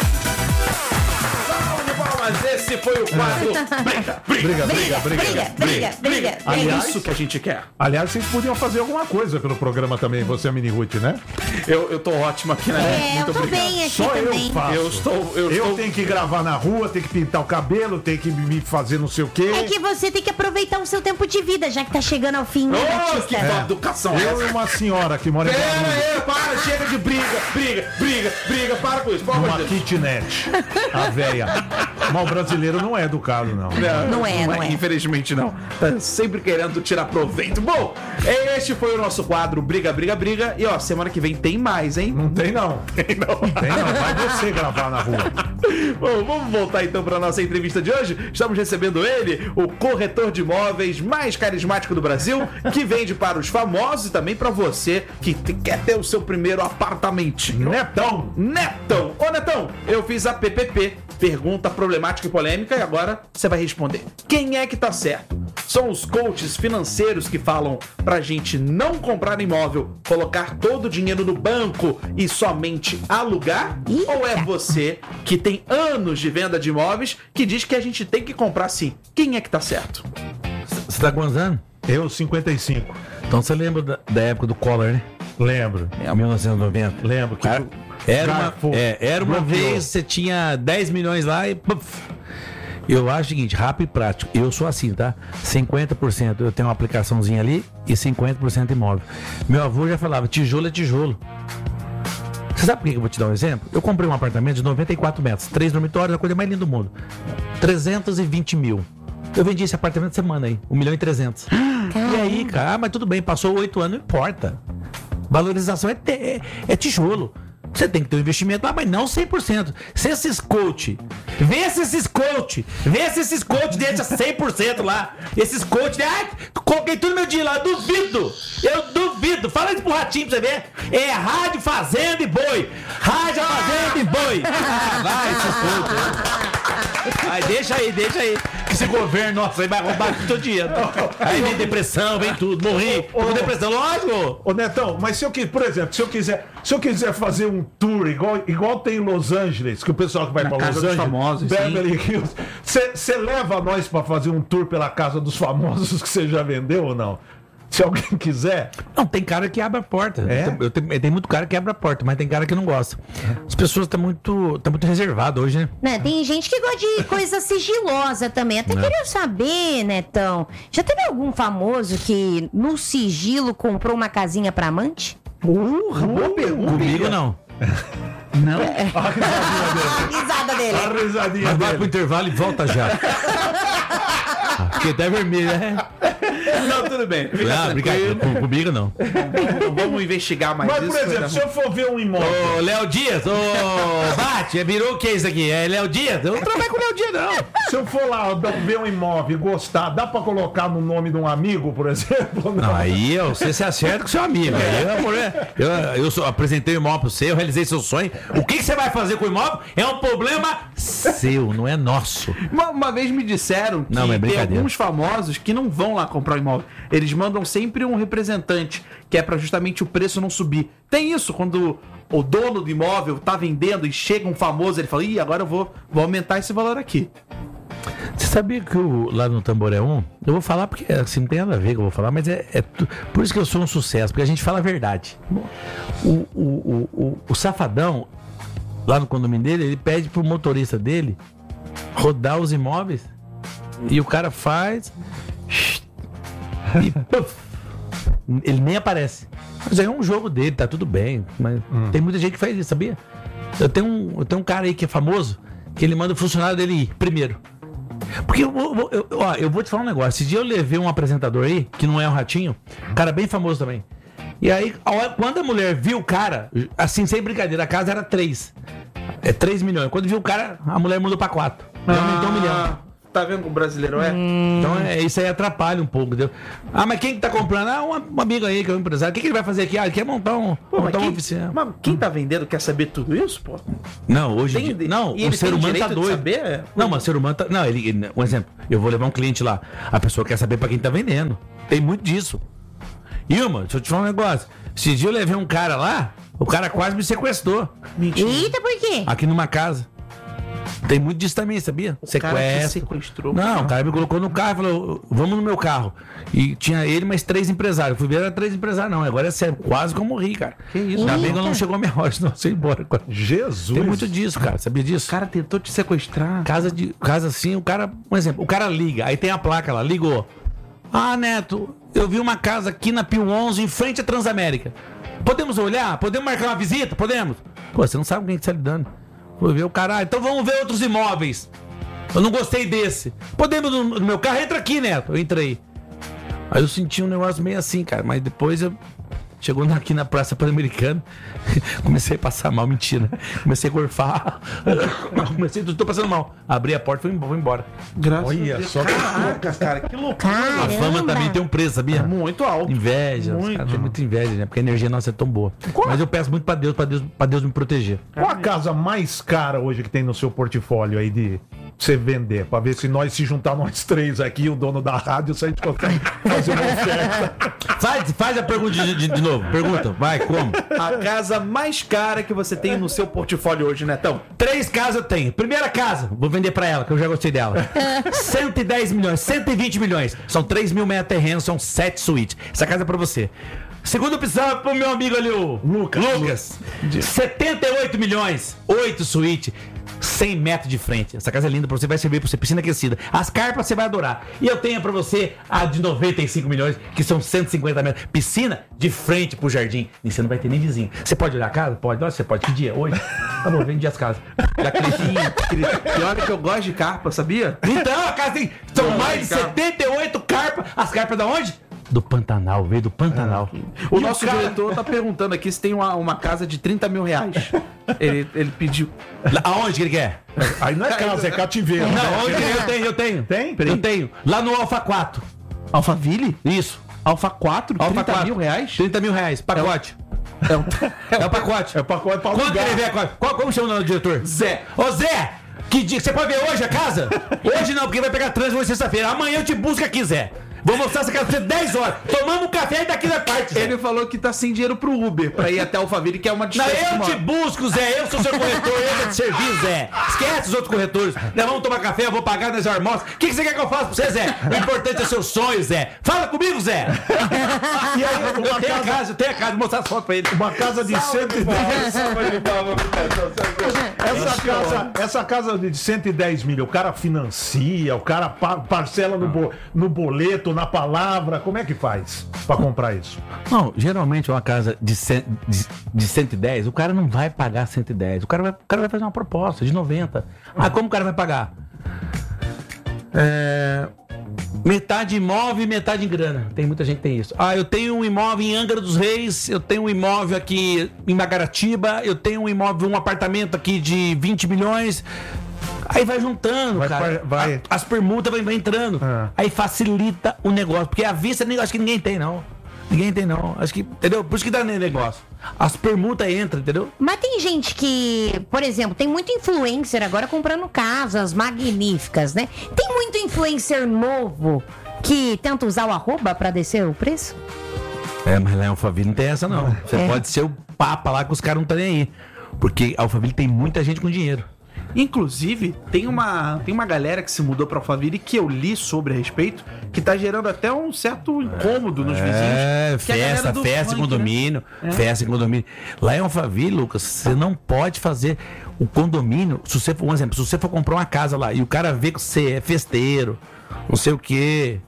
Mas esse foi o quadro. Briga, briga, briga, briga, briga, briga, briga. Aliás, É isso que a gente quer. Aliás, vocês podiam fazer alguma coisa pelo programa também, você e a Mini Ruth, né? Eu, eu tô ótimo aqui, né? É, Muito eu tô obrigado. bem aqui Só também. eu faço. Eu estou. Eu, Eu estou... tenho que gravar na rua, tenho que pintar o cabelo, tenho que me fazer não sei o quê. É que você tem que aproveitar o seu tempo de vida, já que tá chegando ao fim, né, Oh, que Batista? educação Eu é e essa? uma senhora que mora em Pera Guarulhos, aí, para, chega de briga, briga, briga, briga, para com isso, por favor. numa kitnet. A véia. Mas o brasileiro não é educado, não. Não é, não é. Infelizmente não. Tá sempre querendo tirar proveito. Bom, este foi o nosso quadro Briga, Briga, Briga. E ó, semana que vem tem mais, hein? Não tem, não. Tem não. Tem, não. Vai você gravar na rua. Bom, vamos voltar então para nossa entrevista de hoje. Estamos recebendo ele, o corretor de imóveis mais carismático do Brasil, que vende para os famosos e também para você que te- quer ter o seu primeiro apartamentinho. Netão. Netão! Ô Netão, eu fiz a P P P, pergunta problemática e polêmica, e agora você vai responder. Quem é que tá certo? São os coaches financeiros que falam pra gente não comprar imóvel, colocar todo o dinheiro no banco e somente alugar? Eita. Ou é você que tem anos de venda de imóveis que diz que a gente tem que comprar sim? Quem é que tá certo? Você tá quantos anos? Eu, cinquenta e cinco. Então você lembra da, da época do Collor, né? Lembro. É, mil novecentos e noventa. Lembro que Cara, era uma, garfo é, era uma bloqueou. vez, você tinha dez milhões lá e... Puf. Eu acho o seguinte, rápido e prático. Eu sou assim, tá? cinquenta por cento eu tenho uma aplicaçãozinha ali e cinquenta por cento imóvel. Meu avô já falava, tijolo é tijolo. Você sabe por que eu vou te dar um exemplo? Eu comprei um apartamento de noventa e quatro metros, três dormitórios, a coisa mais linda do mundo. trezentos e vinte mil. Eu vendi esse apartamento semana aí, um milhão e trezentos. E aí, cara, ah, mas tudo bem, passou oito anos, não importa. Valorização é, te- é, é tijolo. Você tem que ter um investimento lá, mas não cem por cento. Se esses coach, vê se esses coach, vê se esses coach deixa cem por cento lá. Esses coach, ai, coloquei tudo meu dinheiro lá, eu duvido. Eu duvido. Fala isso pro Ratinho pra você ver. É rádio, fazenda e boi. Rádio, fazenda e boi. Ah, vai, esses coach. Vai, deixa aí, deixa aí. Esse governo, nossa, aí vai roubar todo o dinheiro. Aí vem depressão, vem tudo. Morri. Tô com depressão, lógico. Ô Netão, mas se eu quiser, por exemplo, se eu quiser, se eu quiser fazer um tour igual, igual tem em Los Angeles, que o pessoal que vai Na pra Los casa dos Angeles, famosos, Beverly Hills, você leva nós pra fazer um tour pela casa dos famosos que você já vendeu ou não? Se alguém quiser. Não, tem cara que abre a porta. É? Eu, eu tenho- tem muito cara que abre a porta, mas tem cara que não gosta. As pessoas estão muito, tão muito reservadas hoje, né? Né, tem gente que gosta de coisa sigilosa também. Até queria saber, Netão, já teve algum famoso que no sigilo comprou uma casinha pra amante? Porra, boa pergunta. Comigo não. Não. A risada dele. A risadinha Mas vai dele. pro intervalo e volta já. Fiquei até vermelho, né? Não, tudo bem. Fica Ah, brincadeira. tranquilo. Com- Comigo não. Não vamos investigar mais Mas, isso. por exemplo, né? se eu for ver um imóvel. Ô, Léo Dias, ô, Bate, virou o que isso aqui? É Léo Dias? Eu não trabalho com o Léo Dias, não. Se eu for lá ver um imóvel e gostar, dá pra colocar no nome de um amigo, por exemplo? Não, aí ó, você se acerta com seu amigo. Aí, eu, amor, eu, eu só apresentei o imóvel pra você, eu realizei seu sonho. O que, que você vai fazer com o imóvel é um problema seu, não é nosso. Uma, uma vez me disseram que Não, mas é tem brincadeira. alguns famosos que não vão lá comprar o imóvel. Eles mandam sempre um representante, que é pra justamente o preço não subir. Tem isso, quando o dono do imóvel tá vendendo e chega um famoso, ele fala, ih, agora eu vou, vou aumentar esse valor aqui. Você sabia que o, lá no Tamboré um, eu vou falar porque assim, não tem nada a ver que eu vou falar, mas é, é tu- por isso que eu sou um sucesso, porque a gente fala a verdade. O, o, o, o, o safadão, lá no condomínio dele, ele pede pro motorista dele rodar os imóveis e o cara faz e puf, ele nem aparece. Mas aí é um jogo dele, tá tudo bem, mas tem muita gente que faz isso, sabia? Eu tenho um, eu tenho um cara aí que é famoso, que ele manda o funcionário dele ir primeiro. Porque eu, eu, eu, ó, eu vou te falar um negócio. Esse dia eu levei um apresentador aí, que não é um ratinho, cara bem famoso também. E aí, a hora- quando a mulher viu o cara, assim, sem brincadeira, a casa era três. É três milhões. Quando viu o cara, a mulher mudou pra quatro. E aumentou um milhão. Tá vendo como o brasileiro é? Então é, isso aí atrapalha um pouco, entendeu? Ah, mas quem que tá comprando? Ah, um, um amigo aí que é um empresário. O que, que ele vai fazer aqui? Ah, ele quer montar, um, Pô, mas montar uma quem, oficina. mas quem tá vendendo quer saber tudo isso, pô? Não, hoje em Tem dia- de- não, e o ele ser tem humano tá direito de doido. saber? Não, mas o ser humano tá. Não, ele, ele- um exemplo, eu vou levar um cliente lá. A pessoa quer saber pra quem tá vendendo. Tem muito disso. Ilma, deixa eu te falar um negócio. Esse dia eu levei um cara lá, o cara quase me sequestrou. Eita, por quê? Aqui numa casa. Tem muito disso também, sabia? O cara que sequestrou. Não, o cara me colocou no carro e falou, vamos no meu carro. E tinha ele mais três empresários. Eu fui ver, era três empresários, não. Agora é sério, quase que eu morri, cara. Que isso? Ainda bem que Eita. eu não chegou a minha hora, senão eu ia embora. Jesus. Tem muito disso, cara. Sabia disso? O cara tentou te sequestrar. Casa de casa assim, o cara, um exemplo, o cara liga, aí tem a placa lá, ligou. Ah, Neto, eu vi uma casa aqui na Pio onze, em frente à Transamérica. Podemos olhar? Podemos marcar uma visita? Podemos? Pô, você não sabe com quem que você tá lidando. Vou ver o caralho. Então vamos ver outros imóveis. Eu não gostei desse. Podemos no, no meu carro? Entra aqui, Neto. Eu entrei. Aí eu senti um negócio meio assim, cara. Mas depois eu... Chegou aqui na Praça Pan-Americana, comecei a passar mal, mentira. Comecei a gorfar. Comecei, tô passando mal. Abri a porta e fui embora. Graças Olha a Deus. só que- Caraca, cara, que loucura. A fama também tem um preço, sabia? Muito alto. Inveja. Os Muito. caras têm muita inveja, né? Porque a energia nossa é tão boa. Mas eu peço muito pra Deus, pra Deus, pra Deus me proteger. Qual a casa mais cara hoje que tem no seu portfólio aí de você vender? Pra ver se nós se juntar nós três aqui, o dono da rádio, se a gente consegue fazer uma oferta. Faz, faz a pergunta de, de- de novo. Pergunta. Vai, como? A casa mais cara que você tem no seu portfólio hoje, Netão? Três casas eu tenho. Primeira casa, vou vender pra ela, que eu já gostei dela. cento e dez milhões, cento e vinte milhões. São três mil metros terrenos, são sete suítes. Essa casa é pra você. Segunda opção é pro meu amigo ali, o Lucas. Lucas. setenta e oito milhões, oito suítes. cem metros de frente. Essa casa é linda pra você, vai servir pra você, piscina aquecida. As carpas você vai adorar. E eu tenho pra você a de noventa e cinco milhões, que são cento e cinquenta metros. Piscina de frente pro jardim. E você não vai ter nem vizinho. Você pode olhar a casa? Pode. Nossa, você pode. Que dia? Hoje? Tá bom, vende as casas. Já cresci. E olha que eu gosto de carpa, sabia? Então, a casa tem. São Eu mais de gosto de carpa. setenta e oito carpas. As carpas da onde? Do Pantanal, veio do Pantanal. O E nosso cara- diretor tá perguntando aqui se tem uma, uma casa de trinta mil reais. Ele, ele pediu. Lá- Aonde que ele quer? Aí não é casa, é cativeiro. Não, onde eu tenho, eu tenho. Tem? Eu tenho. Lá no Alfa quatro. Alphaville? Isso. Alfa quatro? Alfa trinta quatro. mil reais? trinta mil reais, pacote. É o, É o pacote. É pacote pra Quanto alugar. ele vem? Qual, qual- como chama o nome do diretor? Zé. Ô Zé, que dia? Você pode ver hoje a casa? Hoje não, porque vai pegar trânsito hoje sexta-feira. Amanhã eu te busco aqui, Zé. Vou mostrar essa casa pra você dez horas. Tomamos um café e daqui da parte, Zé. Ele falou que tá sem dinheiro pro Uber pra ir até Alphaville, que é uma Não, distância. de eu uma te hora. busco, Zé. Eu sou seu corretor, eu vou te servir, Zé. Esquece os outros corretores. Nós vamos tomar café, eu vou pagar nas almoços. O que, que você quer que eu faça pra você, Zé? O importante é seu sonho, Zé. Fala comigo, Zé. E aí, Eu uma tenho a casa, casa, eu tenho a casa, vou mostrar as fotos pra ele. uma casa de cento e dez. Essa casa, essa casa de cento e dez mil, o cara financia, o cara pa- parcela no, bo- no boleto, na palavra. Como é que faz pra comprar isso? Não, geralmente uma casa de, cem, de, de cento e dez, o cara não vai pagar cento e dez. O cara vai, o cara vai fazer uma proposta de noventa. Ah, como o cara vai pagar? É, metade imóvel e metade em grana. Tem muita gente que tem isso. Ah, eu tenho um imóvel em Angra dos Reis, eu tenho um imóvel aqui em Magaratiba, eu tenho um imóvel, um apartamento aqui de vinte milhões. Aí vai juntando, Vai, cara. vai- A- as permutas vai, vai entrando. É. Aí facilita o negócio. Porque a vista é negócio que ninguém tem, não. Ninguém tem, não. Acho que, entendeu? Por isso que dá negócio. As permutas entram, entendeu? Mas tem gente que, por exemplo, tem muito influencer agora comprando casas magníficas, né? Tem muito influencer novo que tenta usar o arroba pra descer o preço? É, mas lá em Alphaville não tem essa, não. Você É. pode ser o papa lá que os caras não estão nem aí. Porque Alphaville tem muita gente com dinheiro. Inclusive, tem uma, tem uma galera que se mudou pra Alphaville que eu li sobre a respeito, que tá gerando até um certo incômodo nos vizinhos. É, que é a galera festa, do festa em funk, condomínio. né? É. Festa em condomínio. Lá em Alphaville, Lucas, você não pode fazer o condomínio. Se você for, um exemplo, se você for comprar uma casa lá e o cara vê que você é festeiro, não sei o quê,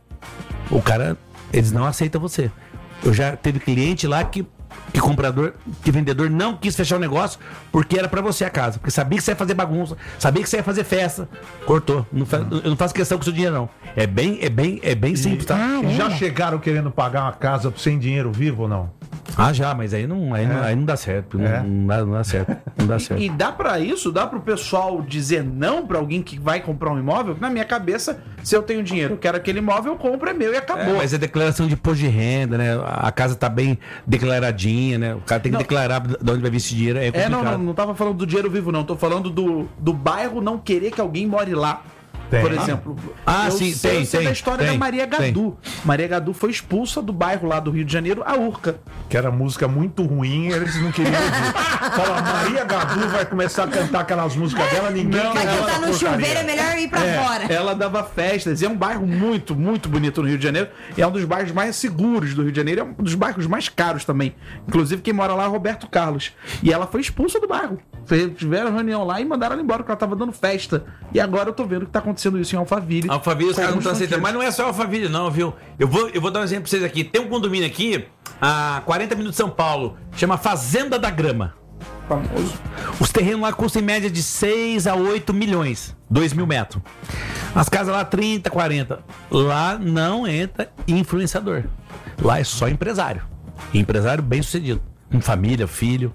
o cara, eles não aceitam você. Eu já teve cliente lá que que comprador, que vendedor não quis fechar o negócio porque era pra você a casa. Porque sabia que você ia fazer bagunça, sabia que você ia fazer festa. Cortou. Não fa- eu não faço questão com o seu dinheiro, não. É bem, é bem, é bem simples, tá? E já chegaram querendo pagar uma casa sem dinheiro vivo ou não? Ah, já, mas aí não, aí não, aí não dá certo. Não, É. não dá, não dá certo. Não dá certo. E dá pra isso? Dá pro pessoal dizer não pra alguém que vai comprar um imóvel? Na minha cabeça, se eu tenho dinheiro, eu quero aquele imóvel, eu compro, é meu e acabou. É, mas é declaração de imposto de renda, né? A casa tá bem declaradinha, né? O cara tem que Não. declarar de onde vai vir esse dinheiro. É É, complicado. não, não, não tava falando do dinheiro vivo, não. Tô falando do, do bairro não querer que alguém more lá. Tem. Por exemplo. Ah, eu sim, sei, tem, eu sei tem, da história tem, da Maria tem. Gadu. Maria Gadu foi expulsa do bairro lá do Rio de Janeiro, a Urca. Que era música muito ruim, eles não queriam ouvir. Fala, Maria Gadu vai começar a cantar aquelas músicas dela, ninguém Não, quer Vai ela cantar na no porcaria. chuveiro, é melhor ir pra É, fora. ela dava festas. E é um bairro muito, muito bonito no Rio de Janeiro. E é um dos bairros mais seguros do Rio de Janeiro. É um dos bairros mais caros também. Inclusive, quem mora lá é Roberto Carlos. E ela foi expulsa do bairro. Tiveram reunião lá e mandaram ela embora, porque ela tava dando festa. E agora eu tô vendo que tá acontecendo isso em Alphaville. Alphaville, os Com caras não alguns estão aceitando. Mas funkeiros. não é só Alphaville, não, viu? Eu vou, eu vou dar um exemplo pra vocês aqui. Tem um condomínio aqui, a quarenta minutos de São Paulo, chama Fazenda da Grama. Famoso. Os terrenos lá custam em média de seis a oito milhões, dois mil metros. As casas lá trinta, quarenta. Lá não entra influenciador. Lá é só empresário. E empresário bem sucedido. Com família, filho.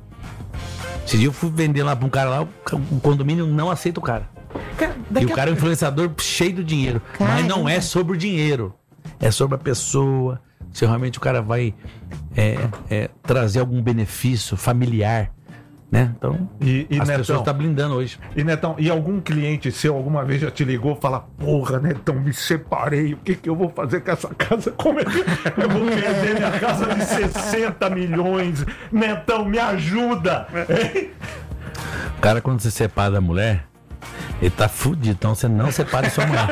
Esse dia eu fui vender lá pra um cara lá, o condomínio não aceita o cara. Cara, E daqui o a- cara é um influenciador cheio do dinheiro. Mas não é sobre o dinheiro. É sobre a pessoa. Se realmente o cara vai é, é, trazer algum benefício familiar. Né? Então, E, e as Netão, pessoas estão blindando hoje. e Netão, e algum cliente seu alguma vez já te ligou e fala, porra, Netão, me separei, o que que eu vou fazer com essa casa? Como é que eu vou perder minha casa de sessenta milhões? Netão, me ajuda! Hein? O cara, quando se separa da mulher, ele tá fudido. Então você não separe sua mulher.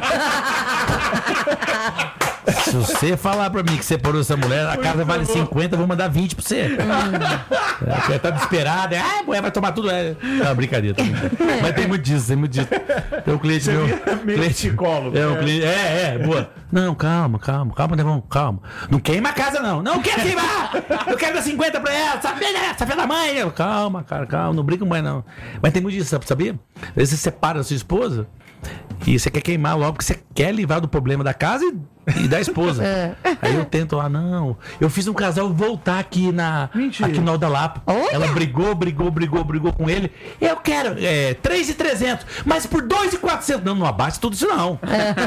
Se você falar pra mim que separou essa mulher, a casa vale cinquenta, eu vou mandar vinte pra você. É, você tá desesperado, é, ah, a mulher vai tomar tudo. É, não, brincadeira, tá brincando. Mas tem muito disso, tem muito disso. Tem um cliente meu. Meio Cliente, psicólogo. é, um né? cliente, é, é, boa. Não, calma, calma, calma, Nevão, calma. Não queima a casa, não. Não quer queimar! Eu quero dar cinquenta pra ela, sabe, né? Sabe da mãe? Eu, calma, cara, calma, não briga com mãe, não. Mas tem muito disso, sabia? Às vezes você separa da sua esposa e você quer queimar logo porque você quer livrar do problema da casa e, e da esposa. Aí eu tento lá, não. Eu fiz um casal voltar aqui na. Mentira. Aqui no Alda Lapa. Olha! Ela brigou, brigou, brigou, brigou com ele. Eu quero é, três mil e trezentos, mas por dois mil e quatrocentos. Não, não abate tudo isso, não.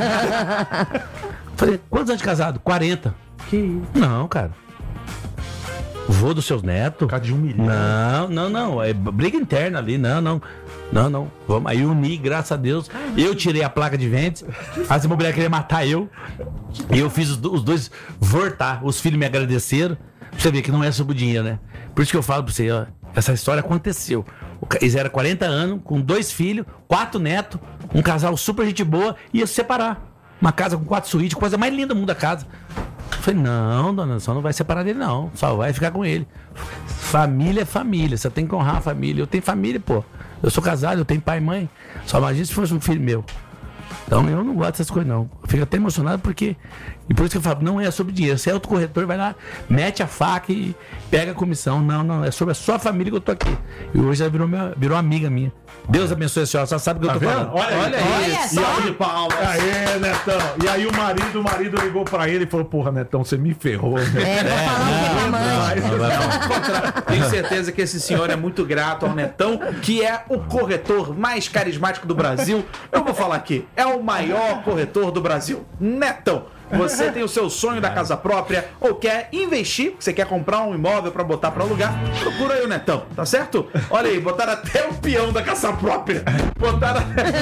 Falei, quantos anos de casado? quarenta. Que Não, cara. Vô dos seus netos? Por causa de um milhão. Não, não, não. É briga interna ali. Não, não. Não, não. Vamos aí unir, graças a Deus. Eu tirei a placa de vendas. As imobiliárias queriam matar eu. E eu fiz os, do- os dois voltar. Os filhos me agradeceram. Pra você ver que não é sobre o dinheiro, né? Por isso que eu falo pra você, ó. Essa história aconteceu. O ca- Eles eram quarenta anos, com dois filhos, quatro netos, um casal super gente boa, ia se separar. Uma casa com quatro suítes, coisa mais linda do mundo da casa. Eu falei, não, dona, só não vai separar dele, não. Só vai ficar com ele. Família é família, você tem que honrar a família. Eu tenho família, pô. Eu sou casado, eu tenho pai e mãe. Só imagina se fosse um filho meu. Então eu não gosto dessas coisas, não. Eu fico até emocionado porque. E por isso que eu falo, não é sobre dinheiro. Se é outro corretor, vai lá, mete a faca e pega a comissão. Não, não, é sobre a sua família que eu tô aqui. E hoje ela virou, minha, virou amiga minha. Deus abençoe a senhora, só sabe o que eu tô falando. Olha, Olha aí. Olha E só. aí, palmas. Aê, Netão. E aí o marido, o marido ligou pra ele e falou, porra, Netão, você me ferrou. Né? É, vou falar um pouco pra mãe. Não, vai não. Tenho certeza que esse senhor é muito grato ao Netão, que é o corretor mais carismático do Brasil. Eu vou falar aqui, é o maior corretor do Brasil. Netão. Você tem o seu sonho da casa própria ou quer investir, você quer comprar um imóvel pra botar pra alugar, procura aí o Netão, tá certo? Olha aí, botaram até o peão da casa própria. Botaram...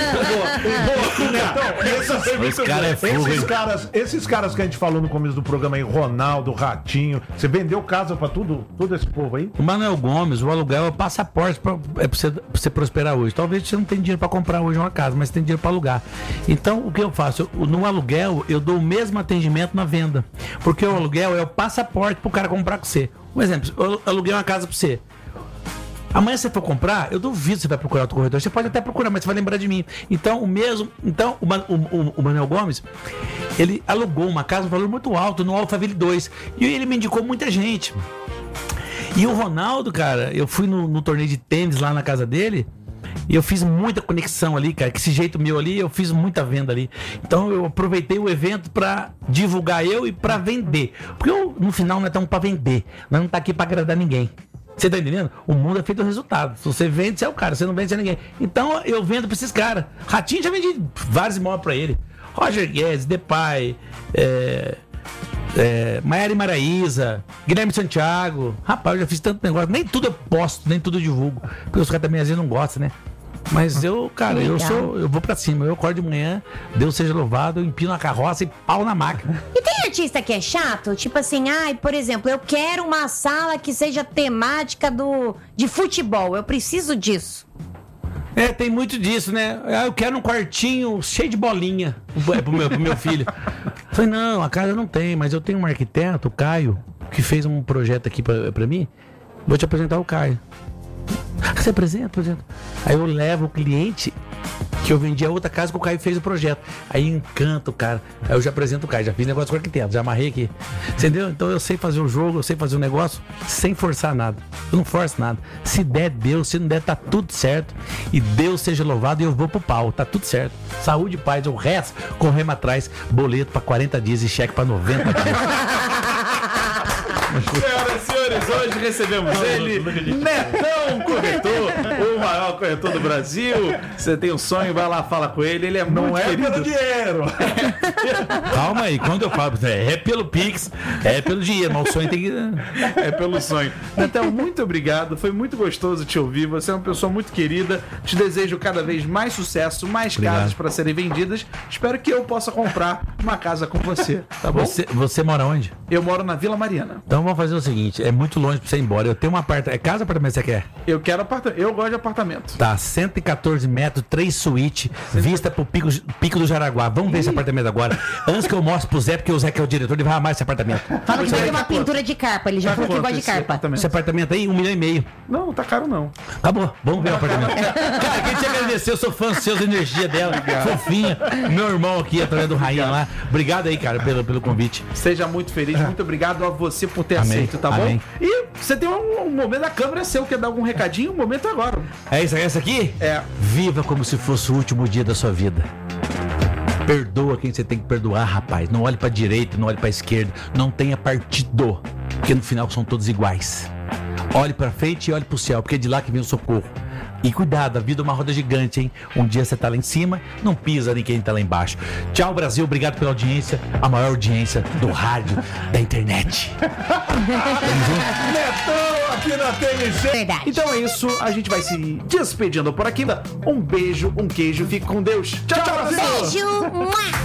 Boa, Netão, esses, Esse cara é fogo, esses hein? caras, esses caras que a gente falou no começo do programa aí, Ronaldo, Ratinho, você vendeu casa pra tudo, todo esse povo aí? O Manuel Gomes, o aluguel é o passaporte pra, é pra, você, pra você prosperar hoje. Talvez você não tenha dinheiro pra comprar hoje uma casa, mas você tem dinheiro pra alugar. Então, o que eu faço? Eu, no aluguel, eu dou o mesmo atendimento na venda. Porque o aluguel é o passaporte pro cara comprar com você. Um exemplo, eu aluguei uma casa pra você. Amanhã você for comprar, eu duvido que você vai procurar outro corretor. Você pode até procurar, mas você vai lembrar de mim. Então, o mesmo. Então, o, Man- o, o, o Manuel Gomes, ele alugou uma casa, um valor muito alto, no Alphaville dois. E ele me indicou muita gente. E o Ronaldo, cara, eu fui no, no torneio de tênis lá na casa dele. E eu fiz muita conexão ali, cara. Que esse jeito meu ali, eu fiz muita venda ali. Então eu aproveitei o evento pra divulgar eu e pra vender. Porque eu, no final, nós estamos pra vender. Nós não tá aqui pra agradar ninguém. Você tá entendendo? O mundo é feito do resultado. Se você vende, você é o cara. Se você não vende, você é ninguém. Então eu vendo pra esses caras. Ratinho já vendi vários imóveis pra ele. Roger Guedes, Depay, é... É, Maiara e Maraíza, Guilherme Santiago. Rapaz, eu já fiz tanto negócio. Nem tudo eu posto, nem tudo eu divulgo. Porque os caras também às vezes não gostam, né? Mas eu, cara, eu sou. Eu vou pra cima. Eu acordo de manhã, Deus seja louvado, eu empino a carroça e pau na máquina. E tem artista que é chato? Tipo assim, ai, por exemplo, eu quero uma sala que seja temática do, de futebol. Eu preciso disso. É, tem muito disso, né? Ah, eu quero um quartinho cheio de bolinha pro pro meu, pro meu filho. Falei, não, a casa não tem, mas eu tenho um arquiteto, o Caio, que fez um projeto aqui pra, pra mim. Vou te apresentar o Caio. Você apresenta, apresenta. Aí eu levo o cliente que eu vendi a outra casa que o Caio fez o projeto. Aí encanta o cara. Aí eu já apresento o Caio, já fiz negócio com o arquiteto, já amarrei aqui. Entendeu? Então eu sei fazer o jogo, eu sei fazer o negócio sem forçar nada. Eu não forço nada. Se der, Deus. Se não der, tá tudo certo. E Deus seja louvado e eu vou pro pau. Tá tudo certo. Saúde e paz. O resto, corremos atrás. Boleto pra quarenta dias e cheque pra noventa dias. Senhoras e senhores, hoje recebemos ele, Netão Corretor, o maior corretor do Brasil. Você tem um sonho, vai lá, fala com ele. Ele é Não muito é querido. pelo dinheiro. Calma aí, quando eu falo, é pelo Pix, é pelo dinheiro, mas o sonho tem que. É pelo sonho. Netão, muito obrigado. Foi muito gostoso te ouvir. Você é uma pessoa muito querida. Te desejo cada vez mais sucesso, mais Obrigado. casas para serem vendidas. Espero que eu possa comprar uma casa com você, tá bom? Você, você mora onde? Eu moro na Vila Mariana. Então vamos fazer o seguinte, é muito longe pra você ir embora. Eu tenho um apartamento. É casa ou apartamento que você quer? Eu quero apartamento. Eu gosto de apartamento. Tá, cento e quatorze metros, três suítes, vista pro pico, pico do Jaraguá. Vamos ver esse apartamento agora. Antes que eu mostre pro Zé, porque o Zé que é o diretor, ele vai amar esse apartamento. Fala que vai ter uma pintura de carpa. Ele já Tá falou que quanto gosta de esse carpa. apartamento? Esse apartamento aí, um milhão e meio. Não, tá caro não. Acabou, vamos ver o apartamento. Cara, queria te agradecer, eu sou fã dos seus, energia dela, fofinha. Meu irmão aqui, atrás do Rainha lá. Obrigado aí, cara, pelo, pelo convite. Seja muito feliz. Muito obrigado a você por ter Amém. aceito, tá Amém. bom? E você tem um, um momento da câmera seu. Quer dar algum recadinho? O momento é agora. É isso, é essa aqui? É. Viva como se fosse o último dia da sua vida. Perdoa quem você tem que perdoar, rapaz. Não olhe pra direita, não olhe pra esquerda. Não tenha partido, porque no final são todos iguais. Olhe pra frente e olhe pro céu, porque é de lá que vem o socorro. E cuidado, a vida é uma roda gigante, hein? Um dia você tá lá em cima, não pisa em quem tá lá embaixo. Tchau, Brasil. Obrigado pela audiência. A maior audiência do rádio, da internet. Netão aqui na T M C. Verdade. Então é isso. A gente vai se despedindo por aqui. Um beijo, um queijo. Fique com Deus. Tchau, tchau, Brasil. Beijo. Mua.